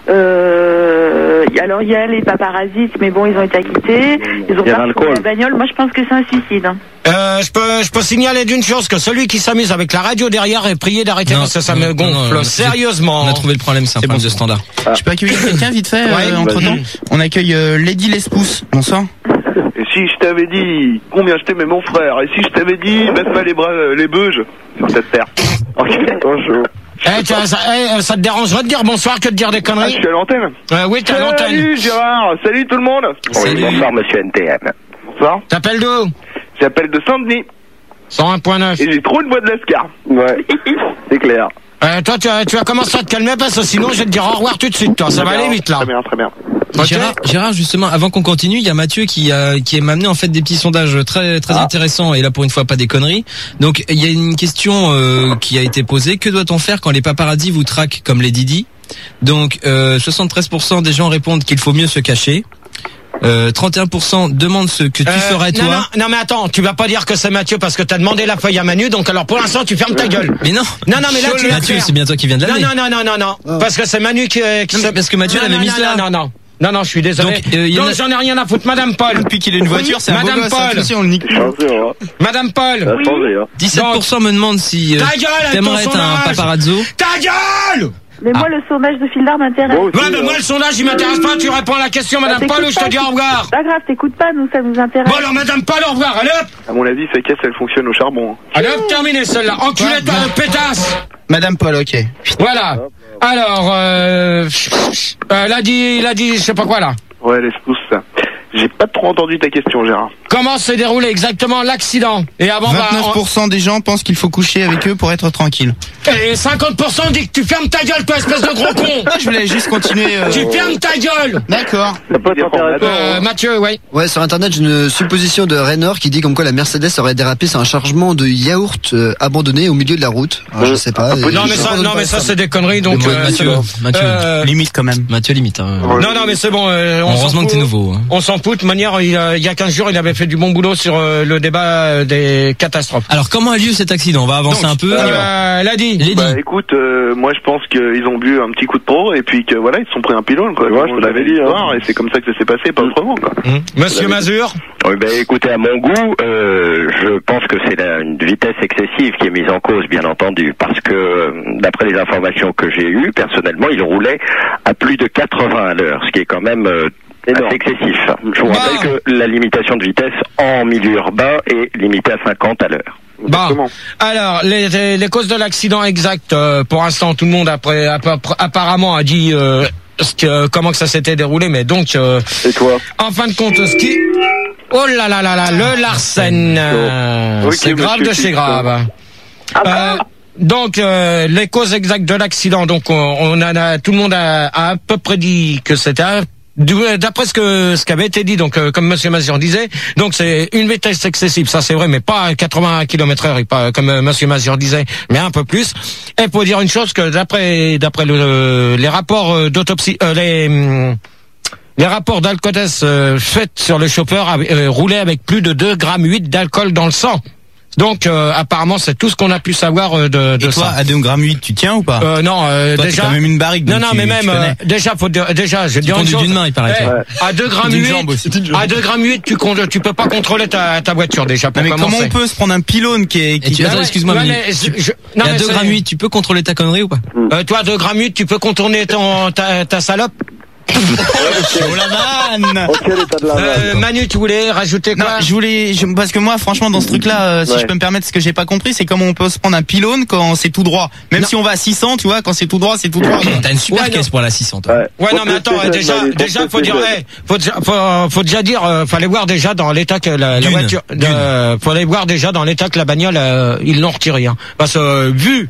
Euh, alors, il y a les paparazzites, mais bon, ils ont été acquittés. Ils ont pas trouvé la bagnole. Moi, je pense que c'est un suicide. Hein. Euh, je peux, je peux signaler d'une chose que celui qui s'amuse avec la radio derrière est prié d'arrêter parce que ça me gonfle. Non, non, sérieusement. On a trouvé le problème, c'est un problème bon, de standard. Ah. Je peux accueillir quelqu'un vite fait ouais, euh, entre temps. On accueille euh, Lady Lespousse. Bonsoir. Et si je t'avais dit combien je t'aimais mon frère, et si je t'avais dit baisse-moi les bras, euh, les beuges, c'est peut-être faire. Ok, bonjour. Eh, ça, ça, eh, ça te dérangerait de dire bonsoir que de dire des conneries? Ah, je suis à l'antenne. Euh, oui, t'es à l'antenne. Salut Gérard, salut tout le monde. Oui, bonsoir monsieur N T M. Bonsoir. T'appelles d'où? J'appelle de Saint-Denis. cent un point neuf. Et j'ai trop une voix de Lascar. Ouais, c'est clair. Euh, toi, tu vas, tu vas commencer à te calmer parce que sinon je vais te dire au revoir tout de suite, toi. Ça va aller vite là. Très bien, très bien. Okay. Gérard, Gérard, justement, avant qu'on continue, il y a Mathieu qui a qui m'a amené en fait des petits sondages très très ah. intéressants et là pour une fois pas des conneries. Donc il y a une question euh, qui a été posée. Que doit-on faire quand les paparazzis vous traquent comme les Didi? Donc euh, soixante-treize pour cent des gens répondent qu'il faut mieux se cacher. Euh, trente et un pour cent demandent ce que tu euh, ferais toi. Non, non, non mais attends, tu vas pas dire que c'est Mathieu parce que t'as demandé la feuille à Manu, donc alors pour l'instant tu fermes ta gueule. Mais non. Non non mais là tu Mathieu, c'est bien toi qui viens de l'amener. Non non non non non non, parce que c'est Manu qui. qui non, parce que Mathieu l'avait mis là. Non non non. Non, non, je suis désolé. Donc, euh, Donc a... j'en ai rien à foutre. Madame Paul. Depuis qu'il a une voiture, c'est un Madame beau gosse, Paul. Hein, on le nique. Madame Paul. Oui. dix-sept pour cent me demandent si euh, t'aimerais être un paparazzo. Ta gueule. Mais moi, le sondage de Fildar m'intéresse. Bon, ouais, mais moi, le sondage, il m'intéresse pas. Tu réponds à la question, Madame bah, Paul, ou je te dis au revoir. Pas grave, t'écoutes pas, nous, ça nous intéresse. Bon, alors, Madame Paul, au revoir. Allez hop. À mon avis, sa caisse, elle fonctionne au charbon. Allez hop, terminé celle-là. Enculé-toi, pétasse. Madame Paul, ok. Voilà. Alors, euh, euh, il a dit, il a dit, je sais pas quoi, là. Ouais, laisse-pousse ça. J'ai pas trop entendu ta question, Gérard. Comment s'est déroulé exactement l'accident? Et avant, vingt-neuf pour cent des gens pensent qu'il faut coucher avec eux pour être tranquille. Et cinquante pour cent dit que tu fermes ta gueule, toi, espèce de gros con. Je voulais juste continuer. Euh... Tu fermes ta gueule. D'accord. Ça peut être intéressant. Euh, Mathieu, ouais. Ouais, sur internet, j'ai une supposition de Raynor qui dit comme quoi la Mercedes aurait dérapé sur un chargement de yaourt euh, abandonné au milieu de la route. Alors, je sais pas. Non, mais ça, non, mais ça, c'est des conneries, donc. Euh, Mathieu, Mathieu, euh, limite quand même. Mathieu limite. Hein. Non, non, mais c'est bon. Euh, on heureusement que t'es nouveau. Hein. On s'en fout. De manière, il, euh, il y a quinze jours, il avait fait du bon boulot sur euh, le débat des catastrophes. Alors, comment a lieu cet accident? On va avancer donc, un peu. Euh, Lady. Lady. Bah, écoute, euh, moi, je pense qu'ils ont bu un petit coup de pro et puis que voilà, ils se sont pris un pylône, quoi. Ouais, je te l'avais dit. Hein. Et c'est comme ça que ça s'est passé, pas autrement, quoi. Mmh. Monsieur Mazur. Oui, ben écoutez, à mon goût, euh, je pense que c'est la, une vitesse excessive qui est mise en cause, bien entendu, parce que d'après les informations que j'ai eues, personnellement, il roulait à plus de quatre-vingts à l'heure, ce qui est quand même euh, assez excessif. Je vous rappelle bah. que la limitation de vitesse en milieu urbain est limitée à cinquante à l'heure. Bon, alors les, les, les causes de l'accident exact, euh, pour l'instant, tout le monde après, apparemment a dit euh, ce que, comment que ça s'était déroulé, mais donc. Euh, Et toi? En fin de compte, ce qui. Oh là là là là, le Larsen, euh, okay, c'est grave de chez grave. Euh, donc euh, les causes exactes de l'accident, donc on, on a, tout le monde a, a à peu près dit que c'était d'après ce que ce qui avait été dit, donc euh, comme Monsieur Mazur disait, donc c'est une vitesse excessive, ça c'est vrai, mais pas à quatre-vingts kilomètres heure, et pas comme euh, Monsieur Mazur disait, mais un peu plus. Et pour dire une chose que d'après d'après le, les rapports d'autopsie, euh, les hum, les rapports d'alcotest euh, faits sur le chauffeur euh, roulaient avec plus de deux virgule huit grammes d'alcool dans le sang. Donc euh, apparemment c'est tout ce qu'on a pu savoir euh, de, de et toi, ça. À deux virgule huit, tu tiens ou pas? euh, Non, euh, toi, déjà. T'es quand même une barrique. Non, non, tu, mais même euh, déjà, faut dire, déjà, je dis une chose. D'une main, il paraît. Hey, ouais. À deux virgule huit, à deux virgule huit, tu comptes, tu peux pas contrôler ta, ta voiture déjà. Pour non, mais commencer. comment on peut se prendre un pylône qui est qui tu, attends, excuse-moi, ouais, mais je, je, non, à deux virgule huit, tu peux contrôler ta connerie ou pas? euh, Toi, à deux virgule huit, tu peux contourner ton ta, ta salope. Oh la vanne. euh, Manu, tu voulais rajouter quoi? Non, je voulais, je, parce que moi, franchement, dans ce truc-là, euh, si ouais. je peux me permettre, ce que j'ai pas compris, c'est comment on peut se prendre un pylône quand c'est tout droit. Même non. si on va à six cents, tu vois, quand c'est tout droit, c'est tout droit. T'as une super ouais, caisse non. pour la six cents, toi. Ouais, ouais non, mais attends, euh, déjà, déjà, faut dire, hey, faut, faut, faut déjà dire, euh, fallait voir déjà dans l'état que la, la voiture, euh, fallait voir déjà dans l'état que la bagnole, euh, ils l'ont retiré, hein. Parce que, euh, vu,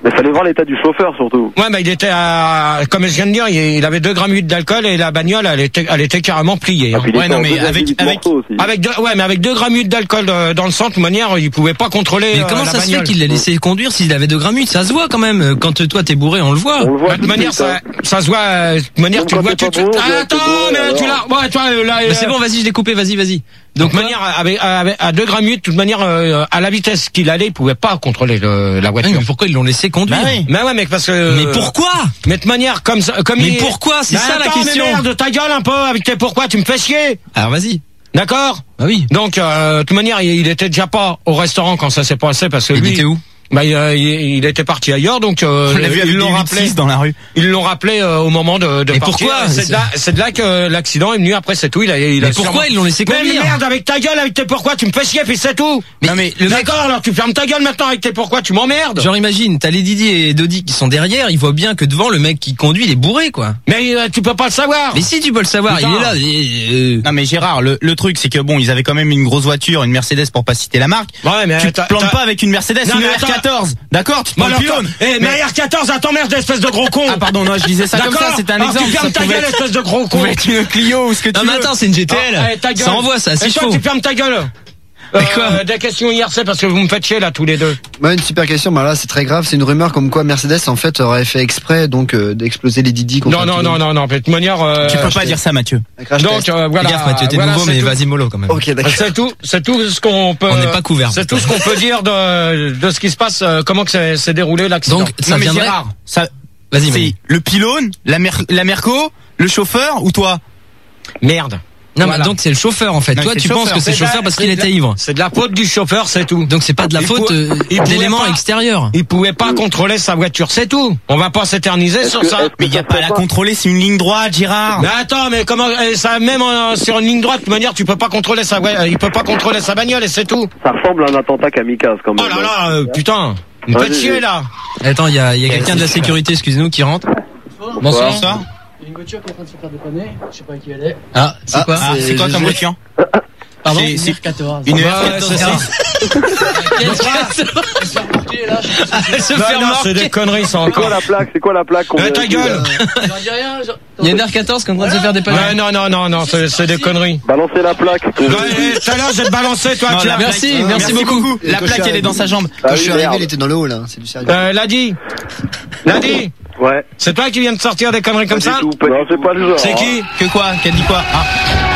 Mais fallait voir l'état du chauffeur surtout. Ouais, mais il était à, comme je viens de dire, il, il avait deux grammes huit d'alcool et la bagnole, elle était, elle était carrément pliée. Hein. Ah, Ouais, non, mais avec, avec, Avec deux, ouais, mais avec deux grammes huit d'alcool euh, dans le sang, de toute manière, il pouvait pas contrôler. Mais euh, comment la ça se fait bagnole. qu'il l'a laissé conduire s'il avait deux grammes huit? Ça se voit quand même. Quand toi t'es bourré, on le voit. On le voit De toute manière, ça, ça se voit. euh, De toute manière, Même tu le quand vois t'es tout de pas suite. bourré, Ah, attends, t'es bourré, mais tu l'as. Ouais, toi, euh, là. Bah, euh, c'est bon, vas-y, je l'ai coupé, vas-y, vas-y. Donc, de Donc, toute manière, avec, avec, à deux grammes huit, de toute manière, euh, à la vitesse qu'il allait, il pouvait pas contrôler le, la voiture. Ouais, mais pourquoi ils l'ont laissé conduire? Bah oui. Mais ouais, mais parce que. Mais pourquoi? Mais de toute manière, comme ça, comme Mais il. pourquoi? C'est Bah, ça la attends, question. Mais merde, ta gueule un peu avec tes pourquoi, tu me fais chier. Alors vas-y. D'accord? Bah oui. Donc, euh, de toute manière, il, il était déjà pas au restaurant quand ça s'est passé parce que Il lui. était où? Bah, il, il, il était parti ailleurs, donc euh, on l'a vu avec ils l'ont des rappelé. huit six dans la rue. Ils l'ont rappelé euh, au moment de, de Mais partir. pourquoi? C'est de là, c'est de là que l'accident est venu. Après, c'est tout. Il a, il a Mais pourquoi sûrement- ils l'ont laissé Mais conduire? merde, avec ta gueule, avec tes pourquoi, tu me fais chier, puis c'est tout. Mais non, mais le mec, D'accord, alors tu fermes ta gueule maintenant avec tes pourquoi, tu m'emmerdes. genre imagine, t'as les Didi et Dodi qui sont derrière, ils voient bien que devant le mec qui conduit, il est bourré quoi. Mais euh, tu peux pas le savoir. Mais si tu peux le savoir, Putain. il est là. et, euh, Non mais Gérard, le, le truc c'est que bon, ils avaient quand même une grosse voiture, une Mercedes pour pas citer la marque. Ouais, mais Tu te t'as- plantes t'as- pas avec une Mercedes, Non, une mais R attends. quatorze. D'accord, tu te Bon, prends le alors, pylône. Eh, mais R quatorze, attends merde, espèce de gros con. Ah pardon, non, je disais ça comme D'accord. ça, c'était un Alors, exemple. Tu fermes ça ta pouvait gueule, être- espèce de gros ça con. pouvait être une Clio ou ce que tu Non veux. mais attends, c'est une G T L. Ah, eh, ta gueule. Ça envoie ça, Et c'est toi, chaud. tu fermes ta gueule. Mais quoi Euh, des questions I R C parce que vous me faites chier là tous les deux. Moi, une super question, bah là, c'est très grave. C'est une rumeur comme quoi Mercedes, en fait, aurait fait exprès, donc, euh, d'exploser les Didi contre Non, un non, pylône. non, non, non. De toute manière. Euh, Tu peux pas dire ça, Mathieu. Un crash Donc test. euh, voilà. Fais gaffe Mathieu, t'es voilà, nouveau c'est mais tout. vas-y mollo quand même. Ok, d'accord. C'est tout, c'est tout ce qu'on peut. On n'est pas couvert. C'est tout ce qu'on peut dire de de ce qui se passe, euh, comment que c'est s'est déroulé l'accident. Donc ça Non mais viendrait. Gérard, ça, Vas-y, c'est Manu. le pylône, la, mer la Merco, le chauffeur ou toi? Merde. Non Voilà. mais donc c'est le chauffeur en fait. Non, Toi c'est tu le penses chauffeur. que c'est le C'est de la- chauffeur parce c'est qu'il de la- était ivre. C'est de la faute du chauffeur, c'est tout. Donc c'est pas de la Il faute pouvait- euh, il pouvait d'éléments pas- extérieurs. Il pouvait pas contrôler sa voiture, c'est tout. On va pas s'éterniser Est-ce sur que- ça. est-ce que Mais il y a ça pas à serait la contrôler, c'est une ligne droite, Gérard. Mais attends, mais comment eh, ça même en- sur une ligne droite, de toute manière, tu peux pas contrôler sa ouais, il peut pas contrôler sa bagnole et c'est tout. Ça ressemble à un attentat kamikaze quand même. Oh là là, euh, putain, une Vas-y, faites chier vas-y. là. Attends, il y a, il y a quelqu'un de la sécurité, excusez-nous, qui rentre. Bonsoir. Bonsoir. Il y a une voiture qui est en train de se faire déconner, je sais pas qui elle est. Ah, c'est Ah, quoi Ah, c'est quoi je- comme voiture? Pardon C'est- c'est R quatorze. une Bah, R c'est ça. Elle se fait remarquer là, je sais pas si Elle se Bah fait non, c'est remarquer. des conneries ça C'est quoi encore. la plaque C'est quoi la plaque qu'on Eh, vient ta de- gueule. j'en dis rien. j'en- Il y a une R quatorze qui est en train de se faire dépanner. Ouais, non, non, non, non, c'est c'est des conneries. Balancez la plaque. Ouais, eh, tout à l'heure, j'ai balancé, toi, Non, tu la as. plaque- Merci, euh, merci beaucoup. La Quand plaque, je suis elle est dans sa jambe. Ah Quand oui, je suis arrivé, merde. il était dans le haut, là. C'est du sérieux. Euh, Ladi. Ladi. Ouais. C'est toi qui viens de sortir des conneries comme Pas ça? du tout, pas non, c'est pas le genre. C'est qui? Que quoi? Qu'elle dit quoi? Ah.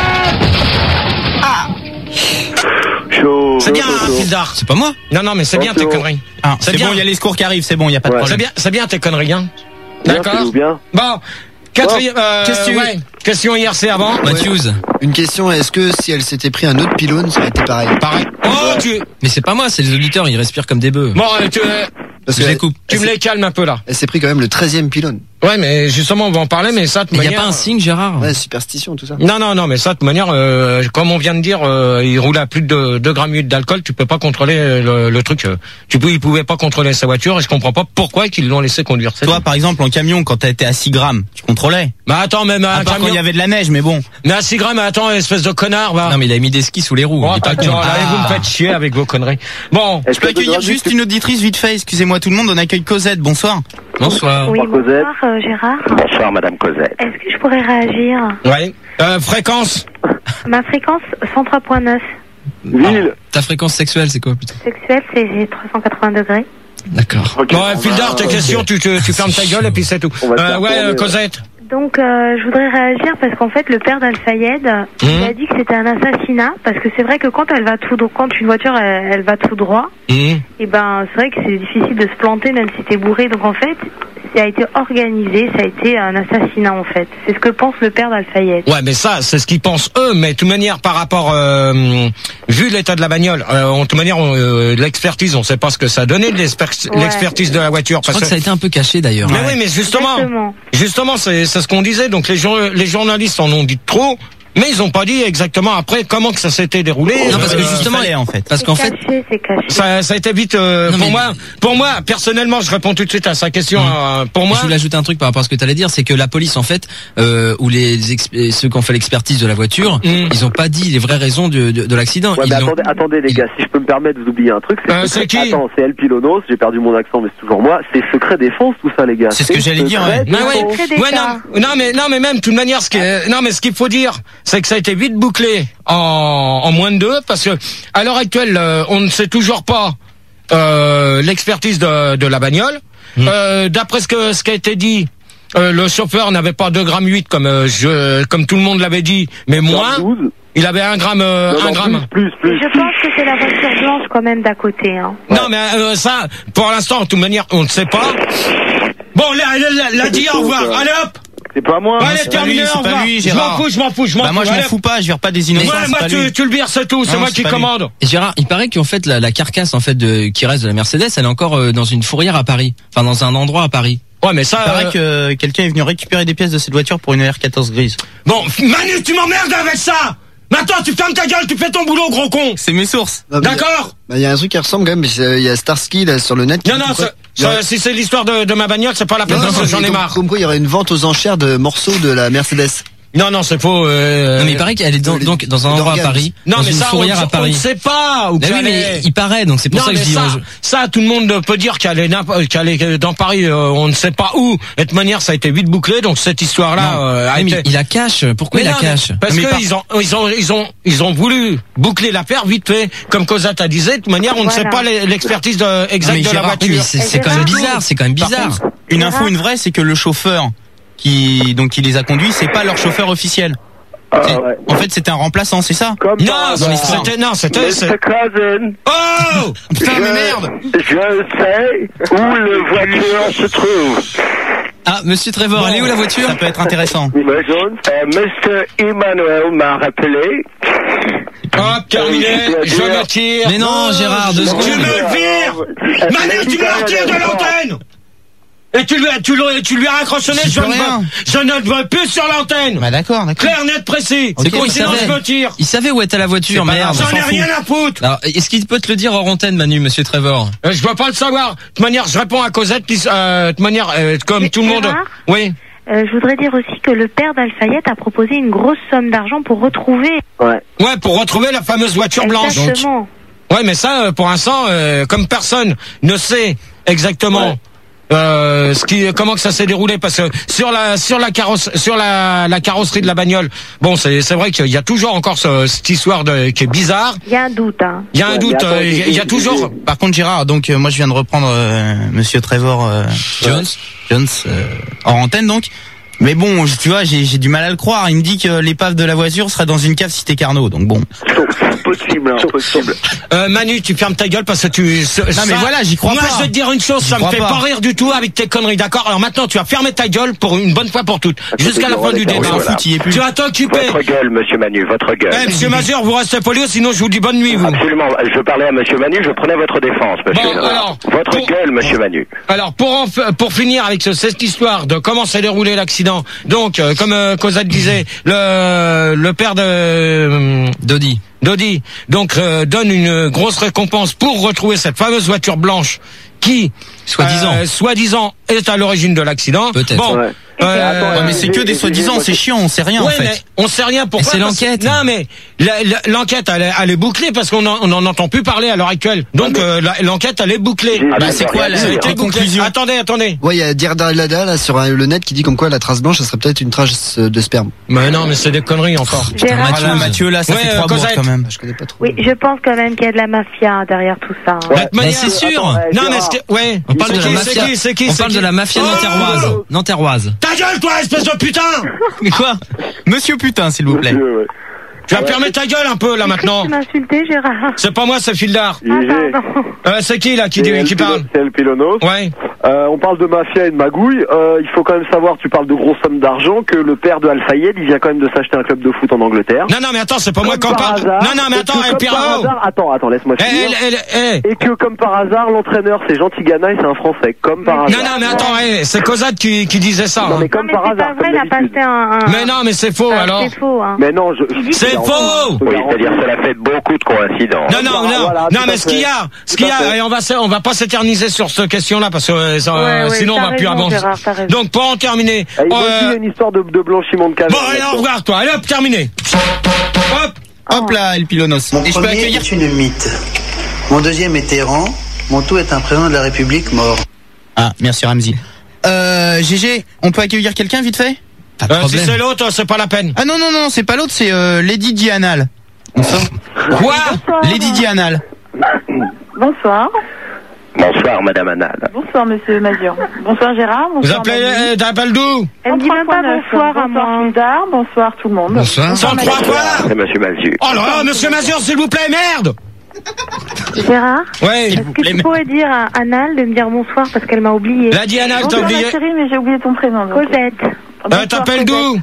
Chaud. C'est bien, chaud, hein, chaud. Fildar. C'est pas moi. Non, non, mais c'est bien tes Attention. conneries. Ah, C'est c'est bien. bon, il y a les secours qui arrivent, c'est bon, il y a pas de Ouais. C'est problème. bien, c'est bien tes conneries, hein. Bien, D'accord. c'est bien. Bon. Quatrième, euh, Question- ouais. Question I R C avant. Matthews. Une question, est-ce que si elle s'était pris un autre pylône, ça aurait été pareil? Pareil. Oh, tu, Mais c'est pas moi, c'est les auditeurs, ils respirent comme des bœufs. bon, euh, tu, euh, Parce Je que les coupe. tu me les calmes un peu, là. elle s'est pris quand même le treizième pylône. Ouais, mais justement, on va en parler, mais ça, de Il y a manière. pas un signe, Gérard. Ouais, superstition, tout ça. Non, non, non, mais ça, de manière, euh, comme on vient de dire, euh, il roule à plus de deux grammes huit d'alcool, tu peux pas contrôler euh, le, le truc. euh. Tu peux, il pouvait pas contrôler sa voiture et je comprends pas pourquoi ils l'ont laissé conduire. c'est Toi, tout. par exemple, en camion, quand t'as été à six grammes, tu contrôlais. Mais attends, même À un part quand il camion. y avait de la neige, mais bon. Mais à six grammes, attends, espèce de connard, va. Non mais il a mis des skis sous les roues. Oh, il est pas ta con. gueule, allez, vous me faites chier avec vos conneries. Bon. Je peux accueillir juste une auditrice vite fait, excusez-moi tout le monde, on accueille Cosette, bonsoir. Bonsoir. Oui, Bonsoir, Cosette. bonsoir euh, Gérard. Bonsoir, Madame Cosette. Est-ce que je pourrais réagir? Ouais. Euh, fréquence. Ma fréquence cent trois virgule neuf. Ville. Ta fréquence sexuelle, c'est quoi putain? Sexuelle, c'est j'ai trois cent quatre-vingts degrés. D'accord. Ok. Bon, ouais, Fildar, tes questions, tu, tu, tu fermes ta gueule et puis c'est tout. On va se Euh, faire ouais, tourner, euh, ouais. Cosette. Donc, euh, je voudrais réagir parce qu'en fait, le père d'Al-Fayed, il a dit que c'était un assassinat. Parce que c'est vrai que quand elle va tout droit, quand une voiture elle, elle va tout droit, Mmh. et ben c'est vrai que c'est difficile de se planter même si t'es bourré. Donc en fait, ça a été organisé, ça a été un assassinat en fait. C'est ce que pense le père d'Al-Fayed. Ouais, mais ça, c'est ce qu'ils pensent eux. Mais de toute manière, par rapport, euh, vu l'état de la bagnole, euh, en toute manière, on, euh, l'expertise, on sait pas ce que ça a donné, l'exper- Ouais. l'expertise de la voiture. Je crois que ça a été un peu caché d'ailleurs. Mais oui, mais justement, Exactement. justement, c'est c'est ce qu'on disait. Donc les, jour- les journalistes en ont dit trop. Mais ils ont pas dit exactement après comment que ça s'était déroulé. Non, parce que Euh, justement, fallait, en fait. parce qu'en fait, Caché, c'est caché. Ça, ça a été vite euh, Non, pour mais- moi. Pour moi, personnellement, je réponds tout de suite à sa question. Mmh. euh, pour moi, je voulais ajouter un truc par rapport à ce que tu allais dire, c'est que la police, en fait, euh, ou les exp- ceux qui ont fait l'expertise de la voiture, Mmh. ils ont pas dit les vraies raisons de, de, de l'accident. Ouais, Ils mais l'ont- attendez, attendez les gars, si je peux me permettre, vous oubliez un truc. Euh, secret- c'est qui Attends, c'est El Pilonos, j'ai perdu mon accent, mais c'est toujours moi. C'est secret défense, tout ça, les gars. C'est ce que j'allais dire, secret ouais. Non, défense. ouais, Secret d'État. ouais, non, non, mais non, mais même de toute manière, ce qui est, non, mais ce qu'il faut dire, c'est que ça a été vite bouclé en, en moins de deux, parce que à l'heure actuelle, euh, on ne sait toujours pas euh, l'expertise de, de la bagnole. Mmh. Euh, d'après ce que ce qui a été dit, euh, le chauffeur n'avait pas deux grammes huit comme euh, je, comme tout le monde l'avait dit, mais moins. douze. Il avait un gramme, euh, Non, un non, gramme. Plus, plus, plus. Je pense que c'est la voiture blanche quand même d'à côté. Hein. Non, mais euh, ça, pour l'instant, de toute manière, on ne sait pas. Bon, là, là, là, là, dis au revoir. Allez hop. C'est pas moi. Allez, c'est pas terminé, lui, c'est au pas revoir. lui, Je m'en Gérard. fous, je m'en fous, je m'en Bah fous. moi je m'en Allez. fous pas, je vire pas des innocents. Ouais, c'est moi, pas tu, lui. tu le vires, c'est tout. C'est Non, moi c'est qui pas lui. commande. Et Gérard, il paraît qu'en fait la, la carcasse en fait de qui reste de la Mercedes, elle est encore euh, dans une fourrière à Paris, enfin dans un endroit à Paris. Ouais, mais ça. Il paraît euh, que quelqu'un est venu récupérer des pièces de cette voiture pour une R quatorze grise. Bon, Manu, tu m'emmerdes avec ça. Maintenant, tu fermes ta gueule, tu fais ton boulot, gros con. C'est mes sources. Non, mais D'accord. Bah, il y a un truc qui ressemble quand même, mais c'est- il y a Starsky là sur le net. qui Non, dit non, comme quoi- ça- ça- si c'est l'histoire de, de ma bagnole, c'est pas la peine Non, non, parce que non, j'en ai comme- marre. Comme quoi, il y aurait une vente aux enchères de morceaux de la Mercedes. Non, non, c'est faux. Euh, Non mais il paraît qu'elle est dans, les- donc dans un les endroit à organes. Paris, non, dans mais une ça, on, fourrière à on ne Paris. sait pas où Bah oui, qu'elle mais est. il paraît, donc c'est pour Non, ça que mais je dis. ça, je- ça, tout le monde peut dire qu'elle est, n'importe- qu'elle est dans Paris, euh, on ne sait pas où. De toute manière, ça a été vite bouclé, donc cette histoire-là Non. euh, a Oui, mais été... il la cache. Pourquoi Mais il la non, mais cache Parce Mais que par- ils ont, ils ont, ils ont, ils ont voulu boucler l'affaire vite fait, comme Cosette a disait. De toute manière, on ne sait Voilà. pas l'e- l'expertise de, exacte mais de la Gérard, Oui, mais voiture. c'est c'est quand même bizarre, c'est quand même Par bizarre. contre, une info, une vraie, c'est que le chauffeur qui donc qui les a conduits, c'est pas leur chauffeur officiel. Ah, C'est- ouais. En fait, c'était un remplaçant, c'est ça? Comme Non, par c'est- hasard. c'était, non, c'était, c'est- mister Cousin, oh! Putain, mais je- merde! je sais où le voiture se trouve. Ah, Monsieur Trevor, elle est où la voiture? Ça peut être intéressant. Euh, mister Emmanuel m'a rappelé. Hop, terminé, je me tire. Mais non, Gérard, deux Tu secondes. me vires! Manu, tu me retires de l'antenne! Et tu lui, tu lui, tu lui as raccrochonné, J'y je peux ne, rien. veux, je ne veux plus sur l'antenne! Bah d'accord, d'accord. Clair, net, précis! C'est con, il Sinon, savait. je me tire! Il savait où était la voiture, C'est pas merde. grave, J'en ai s'en rien à foutre! Alors, est-ce qu'il peut te le dire hors antenne, Manu, Monsieur Trevor? Euh, je veux pas le savoir. De toute manière, je réponds à Cosette, qui, euh, de toute manière, euh, comme Mais tout le monde. Gérard Oui. Euh, je voudrais dire aussi que le père d'Alfayette a proposé une grosse somme d'argent pour retrouver. Ouais. Ouais, pour retrouver la fameuse voiture blanche. Exactement. Ouais, mais ça, euh, pour l'instant, euh, comme personne ne sait exactement. Ouais. Euh, ce qui, comment que ça s'est déroulé, parce que sur la sur la carrosse sur la, la carrosserie de la bagnole, bon, c'est c'est vrai qu'il y a toujours encore ce, cette histoire de, qui est bizarre. Il y a un doute. Hein. Il y a un Ouais, doute, mais attends, euh, il y a- il y a toujours. Par contre, Gérard, donc euh, moi je viens de reprendre euh, Monsieur Trevor euh, Jones. Jones euh, hors antenne donc. Mais bon, je- tu vois, j'ai j'ai du mal à le croire. Il me dit que l'épave de la voiture serait dans une cave cité Carnot, donc bon. Impossible, impossible. Euh, Manu, tu fermes ta gueule parce que tu. ce- Non, mais ça- voilà, j'y crois moi, pas. je vais te dire une chose, J'y ça me crois fait pas. pas rire du tout avec tes conneries, d'accord? Alors maintenant, tu vas fermer ta gueule pour une bonne fois pour toutes, jusqu'à la fin du d'accord, débat. oui, voilà. Il est plus. Tu vas t'occuper. Votre gueule, monsieur Manu, votre gueule. Eh, monsieur Mazur, vous restez poli, sinon je vous dis bonne nuit, vous. Absolument. Je parlais à monsieur Manu, je prenais votre défense, monsieur. Bon, alors, votre pour- gueule, monsieur Manu. Alors, pour en f- pour finir avec ce- cette histoire de comment s'est déroulé l'accident, donc, euh, comme euh, Cosette disait, le, le père de... euh, Dodi. Dodi, donc, euh, donne une grosse récompense pour retrouver cette fameuse voiture blanche qui, Soi-disant. euh, soi-disant, est à l'origine de l'accident. Peut-être. Bon, Ouais. euh, Ouais, mais c'est que des soi-disant, c'est chiant, on sait rien en ouais, mais fait. on sait rien pourquoi. Et c'est parce- l'enquête. Non, mais la- la- l'enquête, elle, est- elle est bouclée parce qu'on en, on en entend plus parler à l'heure actuelle. Donc, euh, la- l'enquête, elle est bouclée. J'ai- Bah c'est quoi la, Ça a été la bouclé. conclusion? Attendez, attendez. Ouais, il y a Dirdalada là sur euh, le net qui dit comme quoi la trace blanche, ça serait peut-être une trace euh, de sperme. Mais non, mais c'est des conneries encore. Gérard, Ah là, Mathieu, là, ça Ouais, fait euh, trois bourdes Cosette. quand même. Je connais pas trop. oui, je pense quand même qu'il y a de la mafia derrière tout ça. hein. De toute Mais manière- c'est sûr. Attends, Non, mais Gérard. c'est, ouais. On parle de C'est la qui, mafia. c'est qui, c'est qui, On c'est parle qui de la mafia Oh nanterroise. Nanterroise. Ta gueule, toi, espèce de putain! Mais quoi? Monsieur putain, s'il vous plaît. Monsieur, ouais. Tu vas fermer ta gueule un peu, là, maintenant. Tu m'as insulté, Gérard. C'est pas moi, c'est Fildar. Ah, G G. pardon. Euh, c'est qui, là, qui, C'est dit- El qui Pilo- parle? C'est El Pilonos. Ouais. Euh, on parle de mafia et de magouille. Euh, il faut quand même savoir, tu parles de grosses sommes d'argent, que le père de Al-Fayed, il vient quand même de s'acheter un club de foot en Angleterre. Non, non, mais attends, c'est pas moi qui en Comme par parle. hasard, Non, non, mais et attends, que eh, comme Pierrot. par hasard- Attends, attends, laisse-moi Eh, finir. eh, eh, eh. Et que comme par hasard, l'entraîneur c'est Jean Tigana et c'est un Français. Comme par hasard. Non, non, mais attends, eh, c'est Cosette qui, qui disait ça. Non, hein. mais comme mais par c'est hasard. pas vrai, comme il a pas d'habitude. acheté un... un- Mais non, mais c'est faux Ah, alors. C'est faux, hein. Mais non, je. Il dit C'est que- faux. Oui, c'est-à-dire cela fait beaucoup de coïncidences. Non, non, non, Voilà, non, tout mais à ce qu'il y a, fait. ce qu'il y Tout à a, fait. et on va, se- on va pas s'éterniser sur cette question-là parce que euh, ça, Ouais, ouais, sinon on t'as va plus raison, avancer. Gérard, t'as raison. Donc pour en terminer, Ah, il euh, m'a dit, il y a une histoire de, de blanchiment de bon, caviar. allez, au revoir, toi. Allez, hop, terminé. Hop. Hop là, El Pilonos. Mon Et je peux premier accueillir est une mythe. Mon deuxième est errant. Mon tout est un président de la République mort. Ah, merci Ramzi. Euh, G G, on peut accueillir quelqu'un vite fait? Pas de Euh, si problème. c'est l'autre, c'est pas la peine. Ah non, non, non, c'est pas l'autre, c'est euh, Lady Dianal. Quoi? Lady Dianal. Bonsoir. Bonsoir, Madame Annal. Bonsoir, monsieur Mazur. Bonsoir, Gérard. Vous Bonsoir, appelez, Manu. euh, t'appelles d'où? Elle me dit même pas bonsoir à moi. Bonsoir, Fildar. Bonsoir, tout le monde. Bonsoir. cent trois quoi? C'est Monsieur Malzieu. Oh là là, monsieur Mazur, s'il vous plaît, merde! Gérard, Ouais. est-ce que tu pourrais dire à Anal de me dire bonsoir parce qu'elle m'a oublié? La Diana, t'as Bonsoir, oublié. ma chérie, mais j'ai oublié ton prénom. donc. Cosette. Euh, Bonsoir, t'appelles Cosette. d'où?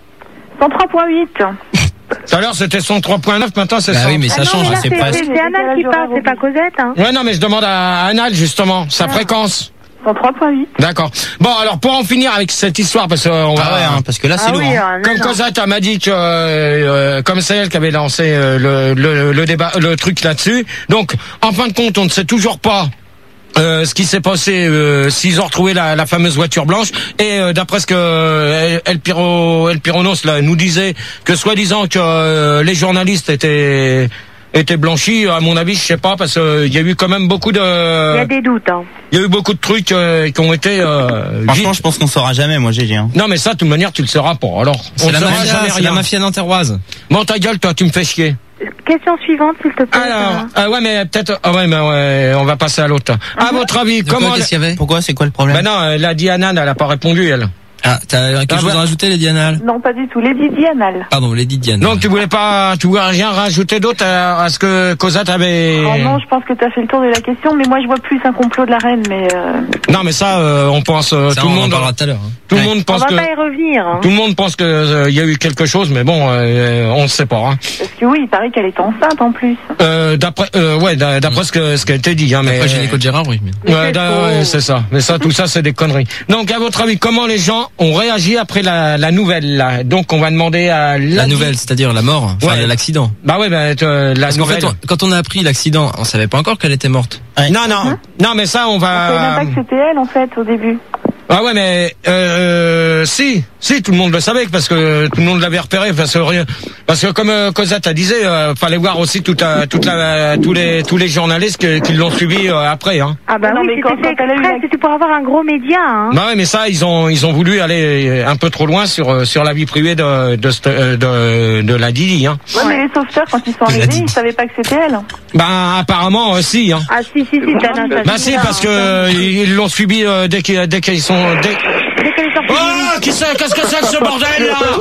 cent trois point huit. Tout à l'heure c'était cent trois point neuf, maintenant c'est Bah cent. oui, mais ça Ah non, change, mais là, c'est c'est presque. c'est Anal qui parle, c'est pas Cosette, hein. Ouais, non, mais je demande à Anal justement sa fréquence. cent trois point huit. D'accord. Bon, alors pour en finir avec cette histoire, parce que on va. Ah ouais, hein, parce que là c'est Ah lourd. oui, hein. euh, non, Comme non. Cosette m'a dit que, euh, comme c'est elle qui avait lancé euh, le, le, le débat, le truc là-dessus. Donc, en fin de compte, on ne sait toujours pas. Euh, ce qui s'est passé, euh, s'ils ont retrouvé la, la fameuse voiture blanche, et euh, d'après ce que euh, El Piro, El Pironos là nous disait, que soi-disant que euh, les journalistes étaient étaient blanchis, à mon avis, je sais pas, parce qu'il y a eu quand même beaucoup de, Il y a des doutes, hein. il y a eu beaucoup de trucs euh, qui ont été. Euh, Franchement, vite- je pense qu'on saura jamais, moi G G. Hein. Non, mais ça, de toute manière, tu le sauras pas. Alors, on C'est ne la saura mafia, jamais c'est la rien. mafia nanterroise. Bon, ta gueule, toi, tu me fais chier. Question suivante, s'il te plaît. Alors, Sarah. ah ouais, mais peut-être, ah ouais, mais ouais, on va passer à l'autre. À votre avis, De quoi, comment qu'est-ce qu'il y avait? Pourquoi? C'est quoi le problème? Ben non, euh, la Diana, elle a pas répondu, elle. Ah, t'as quelque Ah, chose bah. à rajouter, Lady Annal? Non, pas du tout. Lady Dianal. Pardon, Lady Diane. Donc, tu voulais pas, tu voulais rien rajouter d'autre à, à ce que Cosette avait. Oh non, je pense que tu as fait le tour de la question, mais moi je vois plus un complot de la reine, mais euh, Non, mais ça, euh, on pense, euh, Ça, tout le on en monde, parlera tout à l'heure. hein. tout le Ouais. monde On pense va que, pas y revenir, hein. tout le monde pense que euh, il y a eu quelque chose, mais bon, euh, on ne sait pas. Hein. parce que oui, il paraît qu'elle est enceinte en plus. Euh, d'après, euh, ouais, d'a- d'après ce que ce qui a été dit, hein, mais. Après, j'ai l'écho de Gérard, oui. mais- Mais Ouais, c'est da- faux. ouais, c'est ça. Mais ça, tout ça, c'est des conneries. Donc, à votre avis, comment les gens ont réagi après la, la nouvelle là? Donc, on va demander à La nouvelle, c'est-à-dire la mort, enfin Ouais. l'accident. Bah ouais, bah, euh, la Parce qu'en nouvelle. fait, on- quand on a appris l'accident, on savait pas encore qu'elle était morte. Non, non, non, mais ça, on Je savais même va. pas que c'était elle en fait au début. Ah ouais, mais euh, si, si, tout le monde le savait parce que tout le monde l'avait repéré parce que rien, parce que comme euh, Cosette a disait, euh, fallait voir aussi toute, la- toute la, tous les tous les journalistes que- qui l'ont suivi euh, après. Hein. Ah bah Non, oui, mais quand- c'était fait quand elle a eu exprès, la- c'était pour avoir un gros média, hein. Bah ouais, mais ça, ils ont ils ont voulu aller un peu trop loin sur euh, sur la vie privée de de cette- euh, de, de la Didi. Hein. Ouais, mais les sauveteurs, quand ils sont Je l'ai arrivés, dit. ils savaient pas que c'était elle. Ben apparemment euh, si. Hein. Ah si, si, si, t'as un Bah si, parce que euh, ils l'ont subi euh, dès qu'ils dès qu'ils sont. Dès... Dès qu'elle est sortie Oh, qui c'est Qu'est-ce que c'est que ce bordel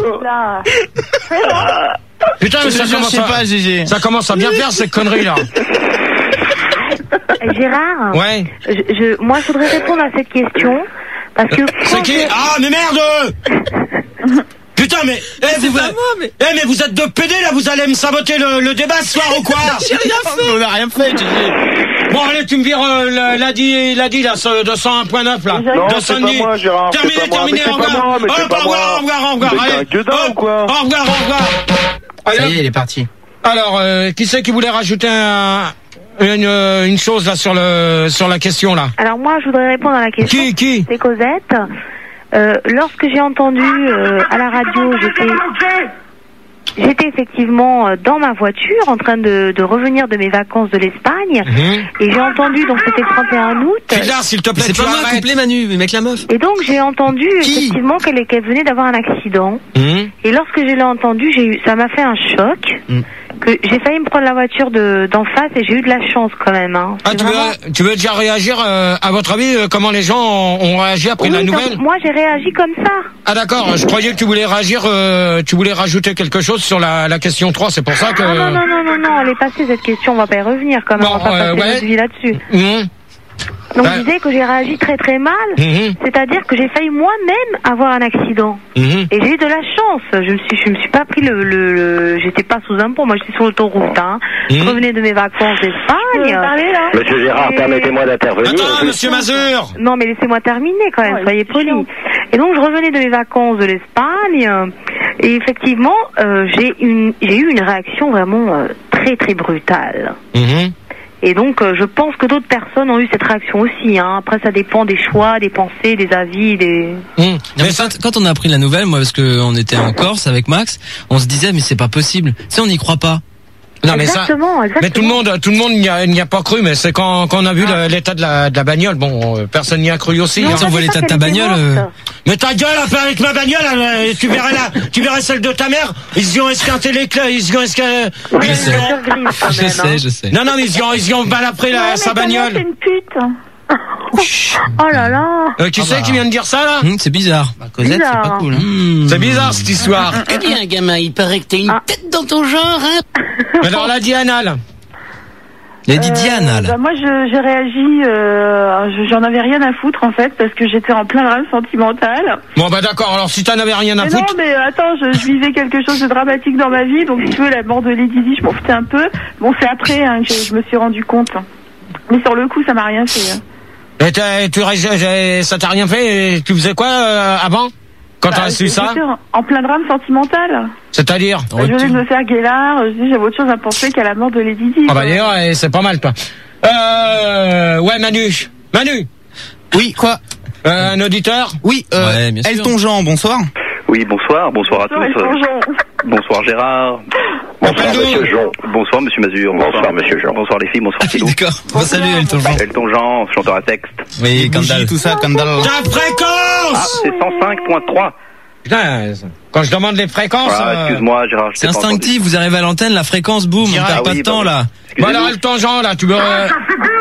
là? Là. Putain, mais Je ça te jure, je commence sais à pas, G G. ça commence à bien faire ces conneries là. Eh, Gérard, Ouais. je, je, moi, je voudrais répondre à cette question parce que C'est quand qui? je- Ah mais merde! Putain mais, eh, vous, mais... eh, mais vous êtes deux pédés là, vous allez me saboter le, le débat ce soir ou quoi? J'ai rien fait. On a rien fait, G G. Bon allez, tu me vires euh, la- l'a dit, l'a dit là, ce deux cent un point neuf là. Non, de c'est pas Sandy. moi, Gérard, c'est Terminé, pas moi. terminé, Mais au c'est pas revoir. moi, mais c'est Hop, pas au revoir, moi. au revoir, au revoir. Mais t'es Allez. un gueudin Hop, ou quoi? Au revoir, au revoir. Ça Allez, y est, il est parti. alors, euh, qui c'est qui voulait rajouter un, une, euh, une chose là sur le sur la question là? Alors moi, je voudrais répondre à la question. Qui, qui? C'est Cosette. Euh, lorsque j'ai entendu euh, à la radio, j'étais j'étais effectivement euh, dans ma voiture en train de, de revenir de mes vacances de l'Espagne Mhm. et j'ai entendu, donc c'était le trente et un août. Pilar, s'il te plaît, C'est tu pas moi, arrêtes. couplet Manu, mais mec la meuf. Et donc j'ai entendu effectivement qu'elle qu'elle venait d'avoir un accident. Mhm. Et lorsque je l'ai entendu, j'ai eu, ça m'a fait un choc. Mm. Que j'ai failli me prendre la voiture de d'en face et j'ai eu de la chance quand même. Hein. Ah, C'est tu vraiment- veux, tu veux déjà réagir, euh, à votre avis, euh, comment les gens ont, ont réagi après Oui, la donc, nouvelle? moi j'ai réagi comme ça. Ah d'accord, je croyais que tu voulais réagir, euh, tu voulais rajouter quelque chose sur la, la question trois, c'est pour ça que... Ah non, non, non, non, non, elle est passée cette question, on va pas y revenir quand même, Bon, on va pas euh, passer ouais. notre vie là-dessus. Mhm. Donc Ouais. je disais que j'ai réagi très très mal, Mhm. c'est-à-dire que j'ai failli moi-même avoir un accident. Mhm. Et j'ai eu de la chance. Je me suis, je me suis pas pris le, le, le- j'étais pas sous un pont. Moi, j'étais sur l'autoroute. Hein. Je Mhm. revenais de mes vacances d'Espagne. parler, là Monsieur Gérard, Et- permettez-moi d'intervenir. Attends, monsieur Mazur. Non, mais laissez-moi terminer quand même. Ouais, soyez c'est polis. chiant. Et donc, je revenais de mes vacances de l'Espagne. euh, Et effectivement, euh, j'ai une, j'ai eu une réaction vraiment euh, très très brutale. Mhm. Et donc, euh, je pense que d'autres personnes ont eu cette réaction aussi. Hein. Après, ça dépend des choix, des pensées, des avis, des. Mhm. Non, mais quand, quand on a appris la nouvelle, moi, parce que on était en Corse avec Max, on se disait mais c'est pas possible. Tu sais, on n'y croit pas. Non, mais ça, Exactement, exactement. mais tout le monde, tout le monde n'y a, n'y a pas cru, mais c'est quand, quand on a vu le- l'état de la, de la bagnole, bon, euh, personne n'y a cru aussi. Non, hein. Si on voit l'état de ta qu'elle était bagnole, euh, morte. Mais ta gueule, un peu avec ma bagnole, euh, tu verrais la, tu verrais celle de ta mère, ils y ont esquinté les clés, ils y ont esquinté, Oui, Je sais. voiture grise, quand je même, sais, hein. je sais. non, non, mais ils y ont, ils y ont balapré la, Ouais, sa mais ta mère, bagnole. c'est une pute. Oh là là. Euh, qui Ah c'est bah. qui vient de dire ça, là? Hum, c'est bizarre. Bah, Cosette, c'est Bizarre. pas cool. Hein. Hum. C'est bizarre, cette histoire. Eh bien, gamin, il paraît que t'as une Ah. tête dans ton genre, hein. Alors, la Diana, là. Lady Diana, là. Bah, moi, je- j'ai réagi, euh, je- j'en avais rien à foutre, en fait, parce que j'étais en plein drame sentimental. Bon, bah, d'accord, alors, si t'en avais rien à Mais non, foutre. mais euh, attends, je, je vivais quelque chose de dramatique dans ma vie, donc si tu veux, la mort de Lady Di, je m'en foutais un peu. Bon, c'est après hein, que je, je me suis rendu compte. Mais sur le coup, ça m'a rien fait. hein. Et t'as- tu, ré- ça t'a rien fait, et tu faisais quoi, euh, avant? Quand t'as Bah, su ça? j'étais en- en plein drame sentimental. C'est-à-dire? Bah, je venais de me faire guélard, je dis, j'avais autre chose à penser qu'à la mort de Lady Di. Ah, bah, quoi. d'ailleurs, eh, c'est pas mal, toi. Euh, ouais, Manu. Manu. Oui, quoi Euh, un auditeur? Oui, euh, Ouais, bien sûr. Elton Jean, bonsoir. Oui, bonsoir, bonsoir à Bonsoir, tous. Elton Jean. Bonsoir Gérard. Bonsoir Bonjour. Monsieur Jean. Bonsoir Monsieur Mazur. Bonsoir, Monsieur Jean. Bonsoir les filles, bonsoir Philou. D'accord. Bon, salut Elton Jean. Elton Jean, chanteur à texte. Oui, Bougie, Gandalf. tout ça, Kandal. Ta Ah, fréquence! c'est cent cinq point trois. Putain, quand je demande les fréquences. Ah, euh, excuse-moi Gérard, je C'est t'ai pas instinctif, vous arrivez à l'antenne, la fréquence, boum, on Direct. perd Ah pas oui, de temps bah là. Bon, entendu. alors, Elton Jean, là, tu veux. euh,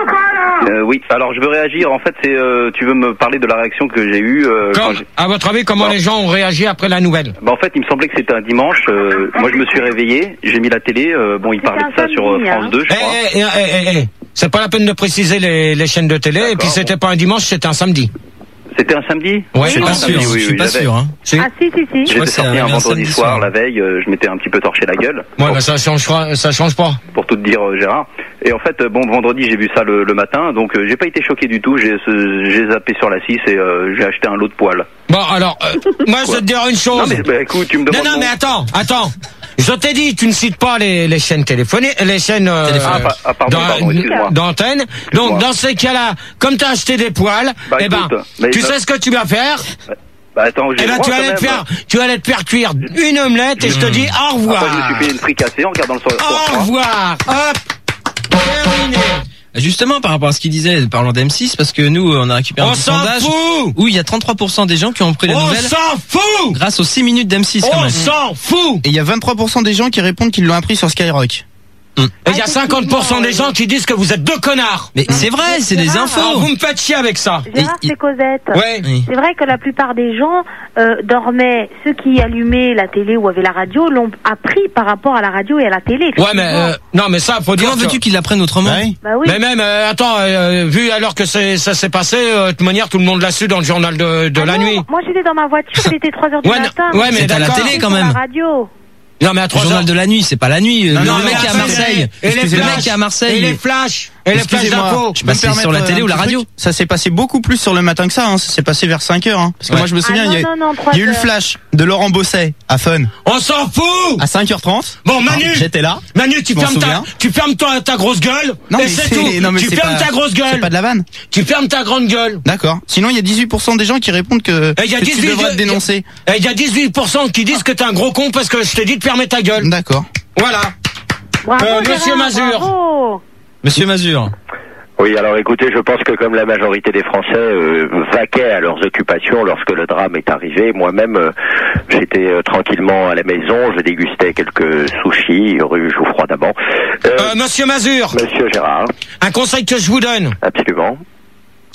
Euh, oui, alors je veux réagir. En fait, c'est euh, tu veux me parler de la réaction que j'ai eue euh, quand comme- j'ai- à votre avis, comment Bon. les gens ont réagi après la nouvelle? Bah, en fait, il me semblait que c'était un dimanche. euh, moi, je me suis réveillé, j'ai mis la télé. euh, bon, il C'était parlait de un ça sur euh, samedi, France hein. deux, je Eh, crois. eh, eh, eh, eh, c'est pas la peine de préciser les, les chaînes de télé, et puis c'était pas un dimanche, c'était un samedi. C'était un samedi. Ouais, Je suis non, pas samedi, sûr, oui, je suis oui, pas j'avais. sûr. Hein. Si. Ah si si si. crois J'étais que c'est sorti un arrivé un vendredi samedi soir, soir. la veille. euh, je m'étais un petit peu torché la gueule. Ouais, bah, ça change, pas- ça change pas. Pour tout te dire, euh, Gérard. Et en fait, euh, bon, vendredi, j'ai vu ça le, le matin, donc euh, j'ai pas été choqué du tout. J'ai ce- j'ai zappé sur la six et euh, j'ai acheté un lot de poils. Bon, alors, euh, moi, je vais te dire une chose. Non mais bah, écoute, tu me Non, demandes. non, mon- mais attends, attends. Je t'ai dit, tu ne cites pas les, les chaînes téléphoniques, les chaînes euh, Ah, pa- ah, pardon, d'an- pardon, excuse-moi. d'antenne. Donc, dans ces cas-là, comme tu as acheté des poils, Bah, eh ben, écoute, mais tu bah- sais ce que tu vas faire? Bah attends, j'ai Eh le ben, droit, tu quand allais te même. faire, tu allais te faire cuire une omelette et je te dis au revoir. Après, je me suis payé une fricassée en regardant le soir. Au revoir. Hop. Terminé. Justement, par rapport à ce qu'il disait, parlant d'M six, parce que nous, on a récupéré un On petit s'en sondage fout. où il y a trente-trois pour cent des gens qui ont pris la On nouvelle s'en fout. grâce aux six minutes d'M six quand On même. s'en fout. Et il y a vingt-trois pour cent des gens qui répondent qu'ils l'ont appris sur Skyrock. Et il y a cinquante pour cent des gens qui disent que vous êtes deux connards. Mais c'est vrai, c'est des Alors, infos. vous me faites chier avec ça. Gérard, Et- c'est Cosette. Ouais. Oui. C'est vrai que la plupart des gens euh, dormaient, ceux qui allumaient la télé ou avaient la radio l'ont appris par rapport à la radio et à la télé. Ouais, mais euh, non, mais ça, faut dire. Comment que- veux-tu qu'ils l'apprennent autrement Ouais. Bah oui. Mais même, euh, attends, euh, vu alors que c'est, ça s'est passé, euh, de toute manière, tout le monde l'a su dans le journal de, de Ah la non, nuit. Moi j'étais dans ma voiture, il était trois heures du Ouais, non- matin. ouais, mais C'est à la d'accord. télé quand Sur même. la radio. Non, mais à Le trois journal heures. de la nuit, c'est pas la nuit. Non, le non, mec mais qui est à attendez, Marseille. Et les Le flashs, mec qui est à et Marseille. les flashs, et les flashs Excusez-moi, d'infos. je peux me Bah, c'est permettre sur la télé un ou la petit radio. truc. Ça s'est passé beaucoup plus sur le matin que ça, hein. Ça s'est passé vers cinq heures, hein. Parce que Ouais. moi je me souviens, Ah il y a, non, non, non, trois il y a eu le heures. flash de Laurent Bosset à Fun On s'en fout! à cinq heures trente. Bon, Manu! Ah, j'étais là. Manu, tu Je m'en fermes ta, souviens. tu fermes ta, ta grosse gueule. Non, et mais c'est c'est- tout. non, mais tu c'est fermes pas- ta grosse C'est gueule. pas de la vanne. Tu fermes ta grande gueule. D'accord. Sinon, il y a dix-huit pour cent des gens qui répondent que, Et il y a que tu dix-huit devrais te dénoncer. Et il y a dix-huit pour cent qui disent que t'es un gros con parce que je t'ai dit de fermer ta gueule. D'accord. Voilà. Bravo, Euh, Gérard, Monsieur Mazur. bravo. Monsieur Mazur. Oui, alors écoutez, je pense que comme la majorité des Français euh, vaquaient à leurs occupations lorsque le drame est arrivé, moi-même, euh, j'étais euh, tranquillement à la maison, je dégustais quelques sushis rue Jouffroy d'Amont. Euh, Euh, Monsieur Mazur, Monsieur Gérard, un conseil que je vous donne. absolument.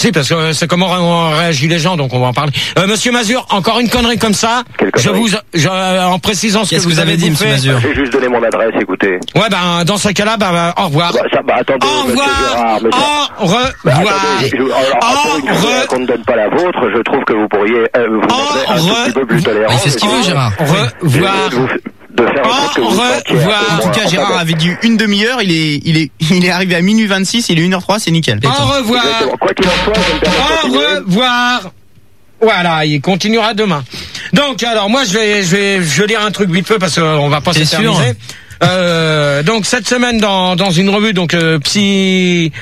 Si, parce que c'est comment on réagit les gens, donc on va en parler. Euh, Monsieur Mazur, encore une connerie comme ça. Je vous, je, en précisant ce que, Qu'est-ce vous, que vous avez dit, Monsieur Mazur? J'ai juste donné mon adresse, écoutez. Ouais, ben dans ce cas-là, ben bah, au revoir. Bah, ça, bah, attendez, au revoir. Gérard, mais ça... Au revoir. Bah, attendez, je, alors, au une fois re... qu'on ne donne pas la vôtre, je trouve que vous pourriez euh, vous montrer un tout petit peu plus tolérant. Il fait ce qu'il veut, Gérard. Au revoir. De faire en sorte que vous vous revoir. En tout cas, Gérard avait dit une demi-heure, il est, il est, il est arrivé à minuit vingt-six, il est une heure trois, c'est nickel. Au revoir. Quoi qu'il en soit, je me permets de Au revoir. Voilà, il continuera demain. Donc, alors, moi, je vais, je vais, je vais lire un truc vite fait parce qu'on va pas s'éterniser. Euh, donc, cette semaine, dans, dans une revue, donc, euh, psy,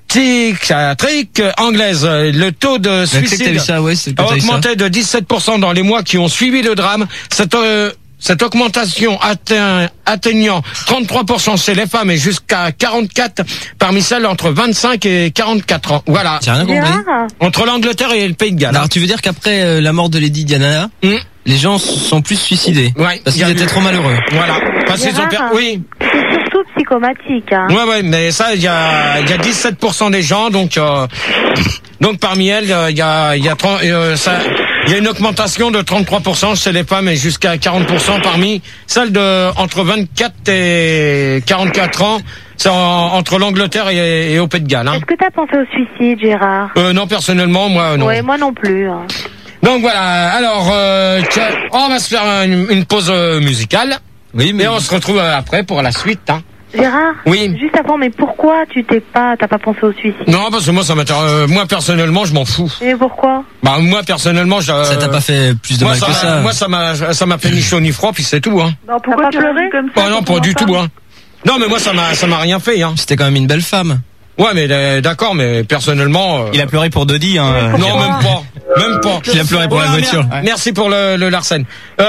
psychiatrique anglaise, le taux de suicide ça, ouais, a augmenté de dix-sept pour cent dans les mois qui ont suivi le drame. Cette, euh, Cette augmentation atteint, atteignant trente-trois pour cent chez les femmes et jusqu'à quarante-quatre parmi celles entre vingt-cinq et quarante-quatre ans. Voilà. J'ai rien compris. Entre l'Angleterre et le Pays de Galles. Alors tu veux dire qu'après euh, la mort de Lady Diana, mmh. les gens sont plus suicidés. Ouais. Parce qu'ils étaient trop malheureux. Voilà. Parce qu'ils ont per... Oui. C'est surtout psychomatique. Hein. Ouais, ouais, mais ça, il y a, il y a dix-sept pour cent des gens, donc, euh, donc parmi elles, il y a, il y a trente, euh, ça. Il y a une augmentation de trente-trois pour cent chez les femmes et jusqu'à quarante pour cent parmi celles de entre vingt-quatre et quarante-quatre ans. C'est en, entre l'Angleterre et, et au Pays de Galles. Hein. Est-ce que tu as pensé au suicide, Gérard? euh, Non, personnellement, moi, non. Ouais, moi non plus. Hein. Donc voilà, alors, euh, on va se faire une, une pause musicale. Oui, mais... Et on se retrouve après pour la suite. Hein. Gérard, oui. Juste avant, mais pourquoi tu t'es pas, t'as pas pensé au suicide? Non, parce que moi, ça m'intéresse. Euh, moi, personnellement, je m'en fous. Et pourquoi? Bah, moi, personnellement, je. Ça t'a pas fait plus de moi, mal ça que ça. Moi, ça m'a, ça m'a fait ni chaud ni froid, puis c'est tout, hein. Bah, pourquoi tu pleurais comme ça? Oh non, pas du tout, hein. Non, mais moi, ça m'a, ça m'a rien fait, hein. C'était quand même une belle femme. Ouais, mais euh, d'accord, mais personnellement. Euh... Il a pleuré pour Dodi, hein. Non, même pas. Même pas. Il a pleuré pour voilà, la voiture. Mer- merci pour le, le Larsen.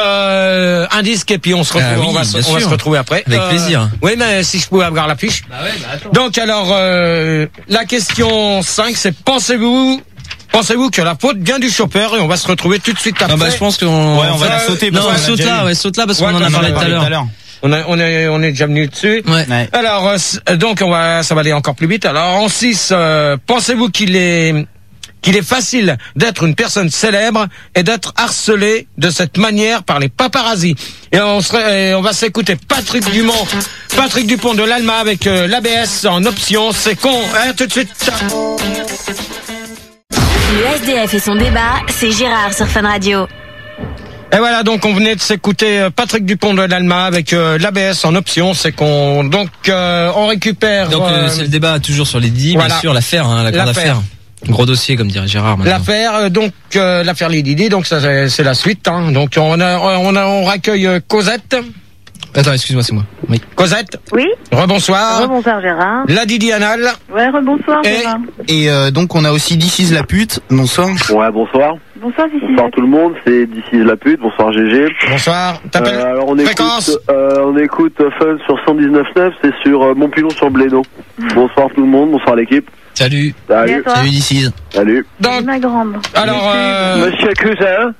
Euh, un disque et puis on se retrouve. Ah oui, on, va, on va se retrouver après. Avec euh, plaisir. Oui, mais si je pouvais avoir la fiche. Bah ouais, bah attends. Donc alors, euh, la question cinq, c'est pensez-vous Pensez-vous que la faute vient du chauffeur et on va se retrouver tout de suite après. Non, bah, je pense qu'on ouais, on va la sauter. Non, saute là, ouais, saute là parce qu'on en a parlé tout à l'heure. On, a, on, est, on est déjà venu dessus. Ouais. Ouais. Alors, euh, donc, on va, ça va aller encore plus vite. Alors, en six, euh, pensez-vous qu'il est, qu'il est facile d'être une personne célèbre et d'être harcelé de cette manière par les paparazzis? Et on, serait, et on va s'écouter Patrick Dumont, Patrick Dupont de l'Alma avec euh, l'A B S en option. C'est con. Hein, tout de suite. Le S D F et son débat, c'est Gérard sur Fun Radio. Et voilà, donc on venait de s'écouter Patrick Dupont de l'Alma avec euh, l'A B S en option, c'est qu'on donc euh, on récupère. Donc euh, euh, c'est le débat toujours sur les dix, voilà. bien sûr, l'affaire, hein, la grande l'affaire. affaire. Gros dossier, comme dirait Gérard. Maintenant. L'affaire, euh, donc euh, l'affaire Lady Di, donc ça c'est, c'est la suite. Hein. Donc on a, on a, on raccueille euh, Cosette. Attends, excuse-moi, c'est moi. Oui. Cosette. Oui. Rebonsoir. Rebonsoir Gérard. La Didi Anal. Ouais, rebonsoir Et, Gérard. Et euh, donc on a aussi This is la pute. Bonsoir. Ouais, bonsoir. Bonsoir This is Bonsoir tout le monde, c'est This is la pute. Bonsoir G G. Bonsoir. T'appelles euh, alors on Fréquence. écoute, euh, on écoute Fun sur cent dix-neuf neuf, c'est sur euh, Montpilon sur Blénaud. Bonsoir tout le monde, bonsoir l'équipe. Salut. Salut. Salut This is. Salut. Donc, ma grande. alors, euh... Monsieur Cousin.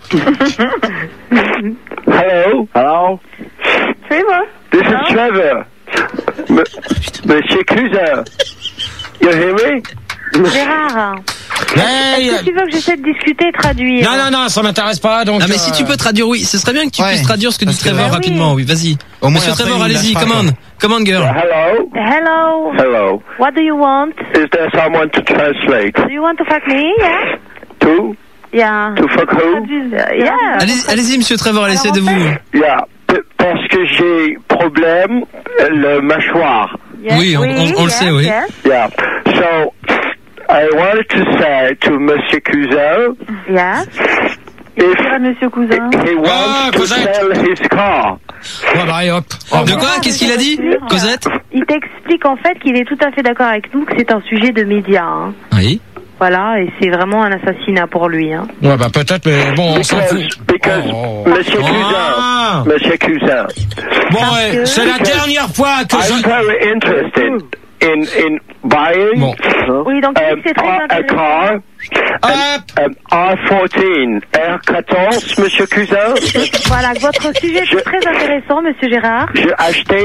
Hello. Hello. C'est moi. This is Trevor. M- Monsieur Cousin. You hear me? Gérard. Hey, est-ce que tu veux que j'essaie de discuter et traduire? Non, non, non, ça m'intéresse pas. Donc, ah, mais euh... si tu peux traduire, oui, ce serait bien que tu ouais, puisses traduire ce que dit Trevor oui. rapidement, oui, vas-y. Au moins, Monsieur après, Trevor, il allez-y, lâchera, come on, quoi. come on, girl. Hello. Hello. Hello. What do you want? Is there someone to translate? Do you want to fuck me? Yeah. To? Yeah. To fuck who? Yeah. Allez, allez-y, Monsieur Trevor, Alors, essayez en de vous. fait- Yeah. P- Parce que j'ai problème le mâchoire. Yes, Oui, on- on- on le sait, oui. yes. Yeah. So I wanted to say to Monsieur Cousin Yeah. if Monsieur Cousin. he wants Ah, to Cosette. sell his car. Voilà, et hop. De quoi? Qu'est-ce qu'il a dit, Cosette? Il t'explique en fait qu'il est tout à fait d'accord avec nous que c'est un sujet de médias. Hein. Oui. Voilà, et c'est vraiment un assassinat pour lui. Hein. Ouais, bah peut-être, mais bon, on s'en fout. Because, because Oh. Monsieur Ah. Cousin, Monsieur Cousin, Bon, ouais, c'est la dernière fois que I'm je... very interested in in buying Bon. Oui, donc um, c'est très a, a intéressant. car. Hop. Um, R quatorze, R quatorze, Monsieur Cousin. Voilà, votre sujet Je- est très intéressant, Monsieur Gérard. J'ai acheté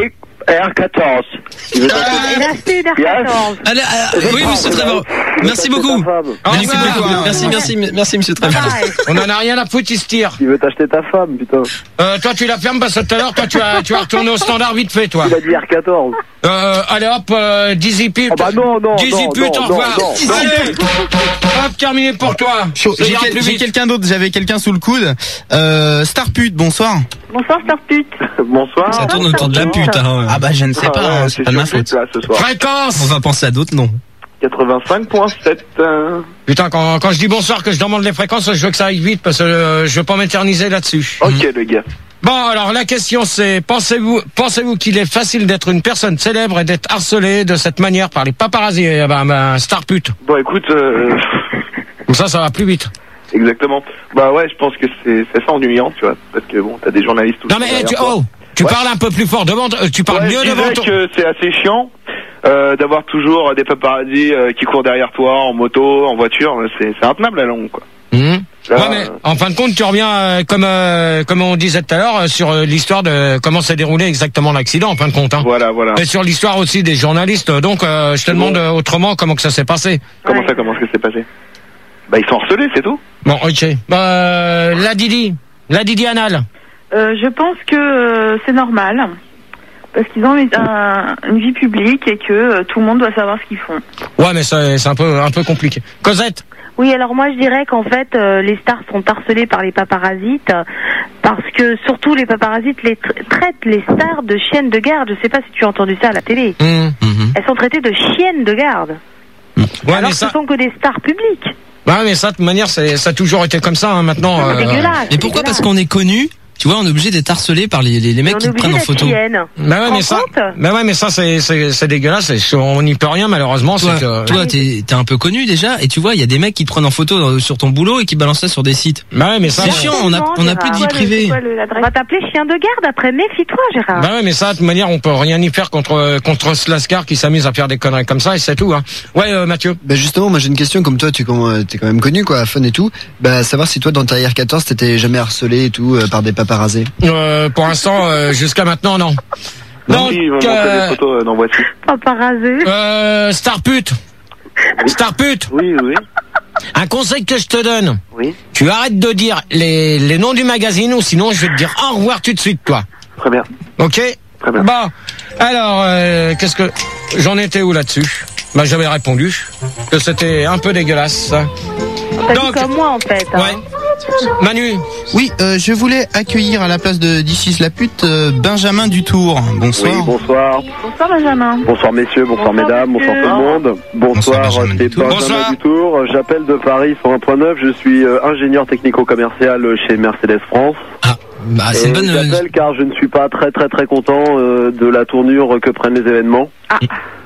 R quatorze. Il veut Il a acheté une R quatorze. Allez, euh, oui, monsieur Trevor. Merci beaucoup. Merci beaucoup. Merci, merci, merci, monsieur Trevor. On en a rien à foutre, il se tire. Il veut t'acheter ta femme, putain. Euh, toi, tu la fermes parce que tout à l'heure, toi, tu vas, tu vas retourner au standard vite fait, toi. Il a dit R quatorze. Euh, allez hop, euh, Dizzy Pute. Oh bah non, non, Dizzy non, Pute, non, au revoir. non, non, Allez, hop, terminé pour toi. Chaud. Ça J'ai ira quel- plus j'ai vite. quelqu'un d'autre, j'avais quelqu'un sous le coude. Euh, Starpute, bonsoir. Bonsoir, Starpute. Bonsoir. Ça tourne autour de la pute, hein. Ah bah je ne sais pas, Ah ouais, hein, c'est c'est pas de ma surpris, faute. là, ce soir. Fréquence. On va penser à d'autres noms. quatre-vingt-cinq virgule sept. euh, Putain, quand, quand je dis bonsoir, que je demande les fréquences, je veux que ça aille vite parce que euh, je veux pas m'éterniser là-dessus. Ok, le gars. Bon, alors la question c'est, pensez-vous, pensez-vous qu'il est facile d'être une personne célèbre et d'être harcelé de cette manière par les paparazzis, eh ben, ben, star pute. Bon, écoute, euh, Comme ça, ça va plus vite. exactement. Bah ouais, je pense que c'est c'est ça ennuyant, tu vois, parce que bon, t'as des journalistes tout Non mais eh, tu, oh, tu Ouais. parles un peu plus fort devant, euh, tu parles Ouais, mieux je devant disais ton. que c'est assez chiant euh, d'avoir toujours des paparazzis euh, qui courent derrière toi en moto, en voiture. C'est c'est intenable à la longue, quoi. Mmh. Là, Ouais, mais en fin de compte, tu reviens euh, comme euh, comme on disait tout à l'heure euh, sur euh, l'histoire de comment s'est déroulé exactement l'accident. En fin de compte, hein. Voilà, voilà. Et sur l'histoire aussi des journalistes. Donc, euh, je te demande euh, autrement comment que ça s'est passé. Comment Ouais. ça, comment ça s'est passé? Bah ils sont harcelés, c'est tout. Bon, ok. Bah, euh, la Didi, la Didi anal. Euh, je pense que euh, c'est normal. Parce qu'ils ont une, un- une vie publique et que euh, tout le monde doit savoir ce qu'ils font. Ouais, mais c'est c'est un peu un peu compliqué. Cosette. Oui, alors moi je dirais qu'en fait euh, les stars sont harcelées par les paparazites euh, parce que surtout les paparazites les tra- traitent les stars de chiennes de garde. Je sais pas si tu as entendu ça à la télé. Mmh. Elles sont traitées de chiennes de garde. Ouais, alors mais que ça. ce sont que des stars publiques. Bah, mais ça, de toute manière, c'est ça a toujours été comme ça. Hein, maintenant. C'est euh, dégueulasse. Mais pourquoi? Parce qu'on est connu. Tu vois, on est obligé d'être harcelé par les, les, les mecs on qui est te obligé prennent en d'être photo. chienne. Bah ouais, Tu te mais ça, rends compte bah ouais, mais ça, c'est, c'est, c'est dégueulasse. et On n'y peut rien, malheureusement. Toi, c'est que... toi, t'es, t'es un peu connu déjà, et tu vois, il y a des mecs qui te prennent en photo dans- sur ton boulot et qui balancent ça sur des sites. Bah ouais, mais ça. C'est chiant, on a, on a plus de vie privée. On va t'appeler chien de garde après. Méfie-toi, Gérard. Bah ouais, mais ça, de toute manière, on peut rien y faire contre contre Slaskar qui s'amuse à faire des conneries comme ça et c'est tout. Hein. Ouais, euh, Mathieu. Bah justement, moi j'ai une question, comme toi, tu es quand même connu, quoi, fun et tout. Bah savoir si toi, dans ta R quatorze, t'étais jamais harcelé et tout euh, par des paparazzis. Euh, pour l'instant, euh, jusqu'à maintenant, non. Non, oui, ils vont montrer euh, des photos euh, dans voiture. Paparazzi. euh, Starpute. Starpute. Oui, oui. Un conseil que je te donne. Oui. Tu arrêtes de dire les, les noms du magazine ou sinon je vais te dire au revoir tout de suite, toi. Très bien. Ok. Très bien. Bon. Alors, euh, qu'est-ce que j'en étais où là-dessus? Bah j'avais répondu que c'était un peu dégueulasse. Ça. T'as dit comme moi en fait. hein. Ouais. Manu. Oui, euh, je voulais accueillir à la place de This la pute euh, Benjamin Dutour. Bonsoir. Oui, bonsoir. Bonsoir Benjamin. Bonsoir messieurs, bonsoir, Bonsoir, mesdames, monsieur. bonsoir tout le monde. Bonsoir, Benjamin c'est Dutour. Benjamin Bonsoir. Dutour. J'appelle de Paris cent un point neuf. Je suis euh, ingénieur technico-commercial chez Mercedes France. Ah, bah c'est Et une bonne. euh, j'appelle car je ne suis pas très très très content euh, de la tournure que prennent les événements. Ah.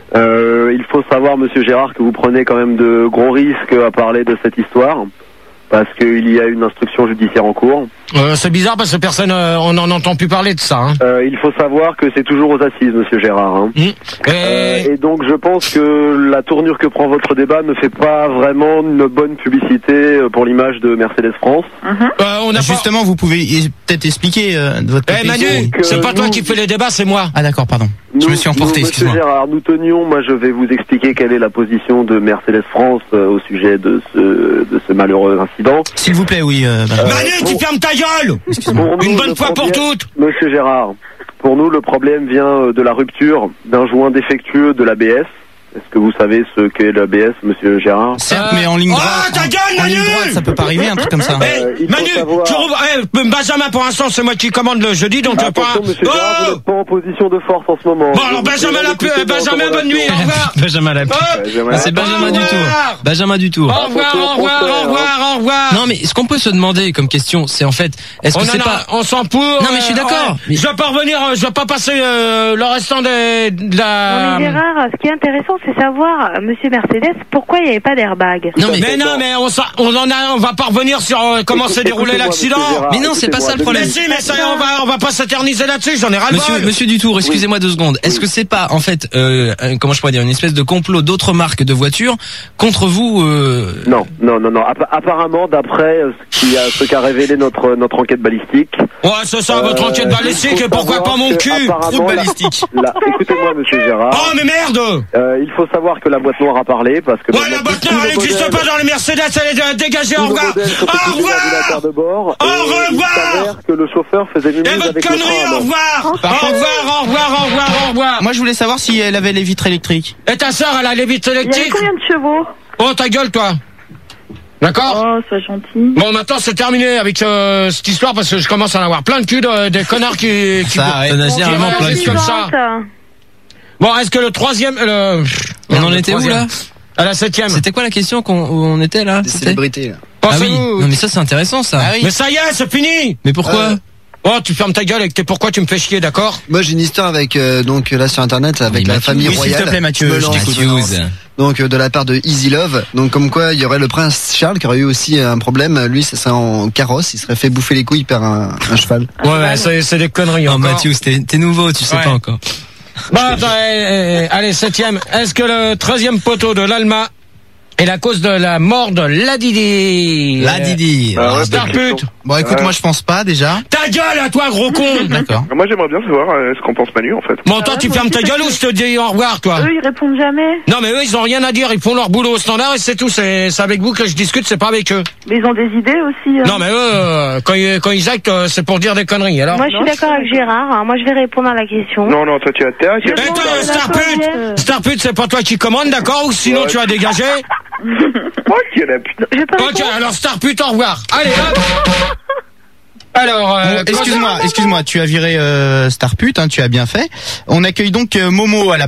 Euh, il faut savoir, monsieur Gérard, que vous prenez quand même de gros risques à parler de cette histoire. Parce qu'il y a une instruction judiciaire en cours. Euh, c'est bizarre parce que personne, euh, on n'en entend plus parler de ça. Hein. Euh, il faut savoir que c'est toujours aux assises, monsieur Gérard. Hein. Mmh. Euh, Et... et donc je pense que la tournure que prend votre débat ne fait pas vraiment une bonne publicité pour l'image de Mercedes France. Euh, on a Justement, vous pouvez es- peut-être expliquer euh, de votre pas... côté. Eh Manu, donc, euh, c'est pas toi nous- qui fais les débats, c'est moi. Ah d'accord, pardon. Nous, je me suis emporté, nous, excuse-moi. Monsieur Gérard, nous tenions, moi je vais vous expliquer quelle est la position de Mercedes France euh, au sujet de ce, de ce malheureux incident. S'il vous plaît, oui. Euh, Benjamin. Manu, tu pour- fermes ta gueule. Pour Une nous, bonne le fois pour problème- toutes. Monsieur Gérard, pour nous le problème vient euh, de la rupture d'un joint défectueux de l'A B S. Est-ce que vous savez ce qu'est l'A B S, monsieur Gérard? Certes, Euh, mais en ligne oh, droite. ta gueule, en, en ligne Manu droite, ça peut pas arriver, un truc comme ça. Eh, Euh, il faut Manu, savoir- tu rouvres... eh, Benjamin, pour l'instant, c'est moi qui commande le jeudi, donc je Attention, pas... monsieur Gérard, vous Oh n'êtes pas en position de force en ce moment. Bon, Je alors vous Benjamin, prie la d'écouter pu- dans Benjamin, votre bonne nuit, au revoir. Benjamin la. Hop. Benjamin Ah, c'est la- Benjamin Au Dutour. revoir. Benjamin Dutour. Au revoir, au revoir, au revoir, au revoir. Non, mais ce qu'on peut se demander comme question, c'est en fait, est-ce On que en c'est a- pas. on s'en pour. Non, mais je suis d'accord. euh, ouais. Je vais pas revenir, euh, je vais pas passer euh, le restant des- de Non la. mais Gérard, ce qui est intéressant, c'est savoir, euh, Monsieur Mercedes, pourquoi il n'y avait pas d'airbag. Non mais, mais non, mais on, s'en- on en a, on va pas revenir sur euh, comment s'est déroulé l'accident. Mais non, c'est pas ça le problème. Mais si, mais ça, on va, on va pas s'éterniser là-dessus. J'en ai ras le Monsieur, bol. Monsieur Dutour, excusez-moi deux secondes. Est-ce que c'est pas en fait, euh, un- comment je pourrais dire, une espèce de complot d'autres marques de voitures contre vous euh... Non, non, non, non. App- apparemment, d'après euh, ce qui a, ce qu'a révélé notre notre enquête balistique. Ouais, c'est ça, votre euh, enquête balistique. il faut Et pourquoi savoir pas mon que, cul? apparemment, Trou de la- balistique. la- Écoutez-moi, Monsieur Gérard. Oh mais merde. Euh, il faut savoir que la boîte noire a parlé parce que. Ouais, la boîte noire, elle n'existe pas dans les Mercedes. Elle est dégagée. Au revoir. Au revoir. De bord, Au et revoir. Il s'avère que le chauffeur faisait mumuse Et votre avec connerie, le frein à au main. revoir. Au Par contre- revoir, au revoir, au revoir, au revoir. Moi, je voulais savoir si elle avait les vitres électriques. Et ta sœur, elle a les vitres Il y avait électriques? combien de chevaux? Oh, ta gueule, toi. D'accord? Oh, sois gentil. Bon, maintenant, c'est terminé avec euh, cette histoire parce que je commence à en avoir plein de cul de, des connards qui, qui, Ça, ouais. On a qui généralement plein de réagissent cul. comme ça. Suivante. Bon, est-ce que le troisième, le... On en le était où troisième. là? À la septième. C'était quoi la question qu'on où on était là? Des C'était célébrités, là. Ah oui. Pensez-vous- Non mais ça c'est intéressant ça. Ah oui. Mais ça y est, c'est fini. Mais pourquoi? Euh, Oh, tu fermes ta gueule avec tes pourquoi tu me fais chier, d'accord? Moi, j'ai une histoire avec, euh, donc, là, sur Internet, avec Oui, la Mathieu. famille Oui, s'il royale. te plaît, Mathieu, Je me je lance, t'écoute. je me lance. Donc, euh, de la part de Easy Love. Donc, comme quoi, il y aurait le prince Charles qui aurait eu aussi un problème. Lui, ça serait en carrosse. Il serait fait bouffer les couilles par un, un cheval. Ouais, ouais, c'est, c'est des conneries Non encore. Mathieu, t'es t'es nouveau, tu sais Ouais. pas encore. Bon, attends, eh, eh, allez, septième. Est-ce que le treizième poteau de l'Alma est la cause de la mort de la Didi? La Didi. Ah ouais, Star parce que- pute. Bon, écoute, Ouais. moi, je pense pas déjà. Ta gueule à toi, gros con. D'accord. Moi, j'aimerais bien savoir euh, ce qu'en pense Manu, en fait. Bon, toi, ouais, tu moi fermes aussi, ta gueule parce ou je te dis au revoir, toi? Eux, ils répondent jamais. Non, mais eux, ils ont rien à dire. Ils font leur boulot au standard et c'est tout. C'est, c'est avec vous que je discute, c'est pas avec eux. Mais ils ont des idées aussi. hein. Non, mais eux, euh, quand ils, quand ils actent, euh, c'est pour dire des conneries, alors. Moi, je suis d'accord avec Gérard. hein. Moi, je vais répondre à la question. Non, non, toi, tu as terre. Je Et toi, pense que la Starpute, troisième- Starpute, c'est pas toi qui commande, d'accord? Ou sinon Ouais. tu as dégagé? Ok, la putain. Je peux Ok, répondre alors Starpute, au revoir. Allez, hop. Alors, euh, Bon, excuse-moi, excuse-moi, tu as viré euh, Starpute, hein, tu as bien fait. On accueille donc euh, Momo à la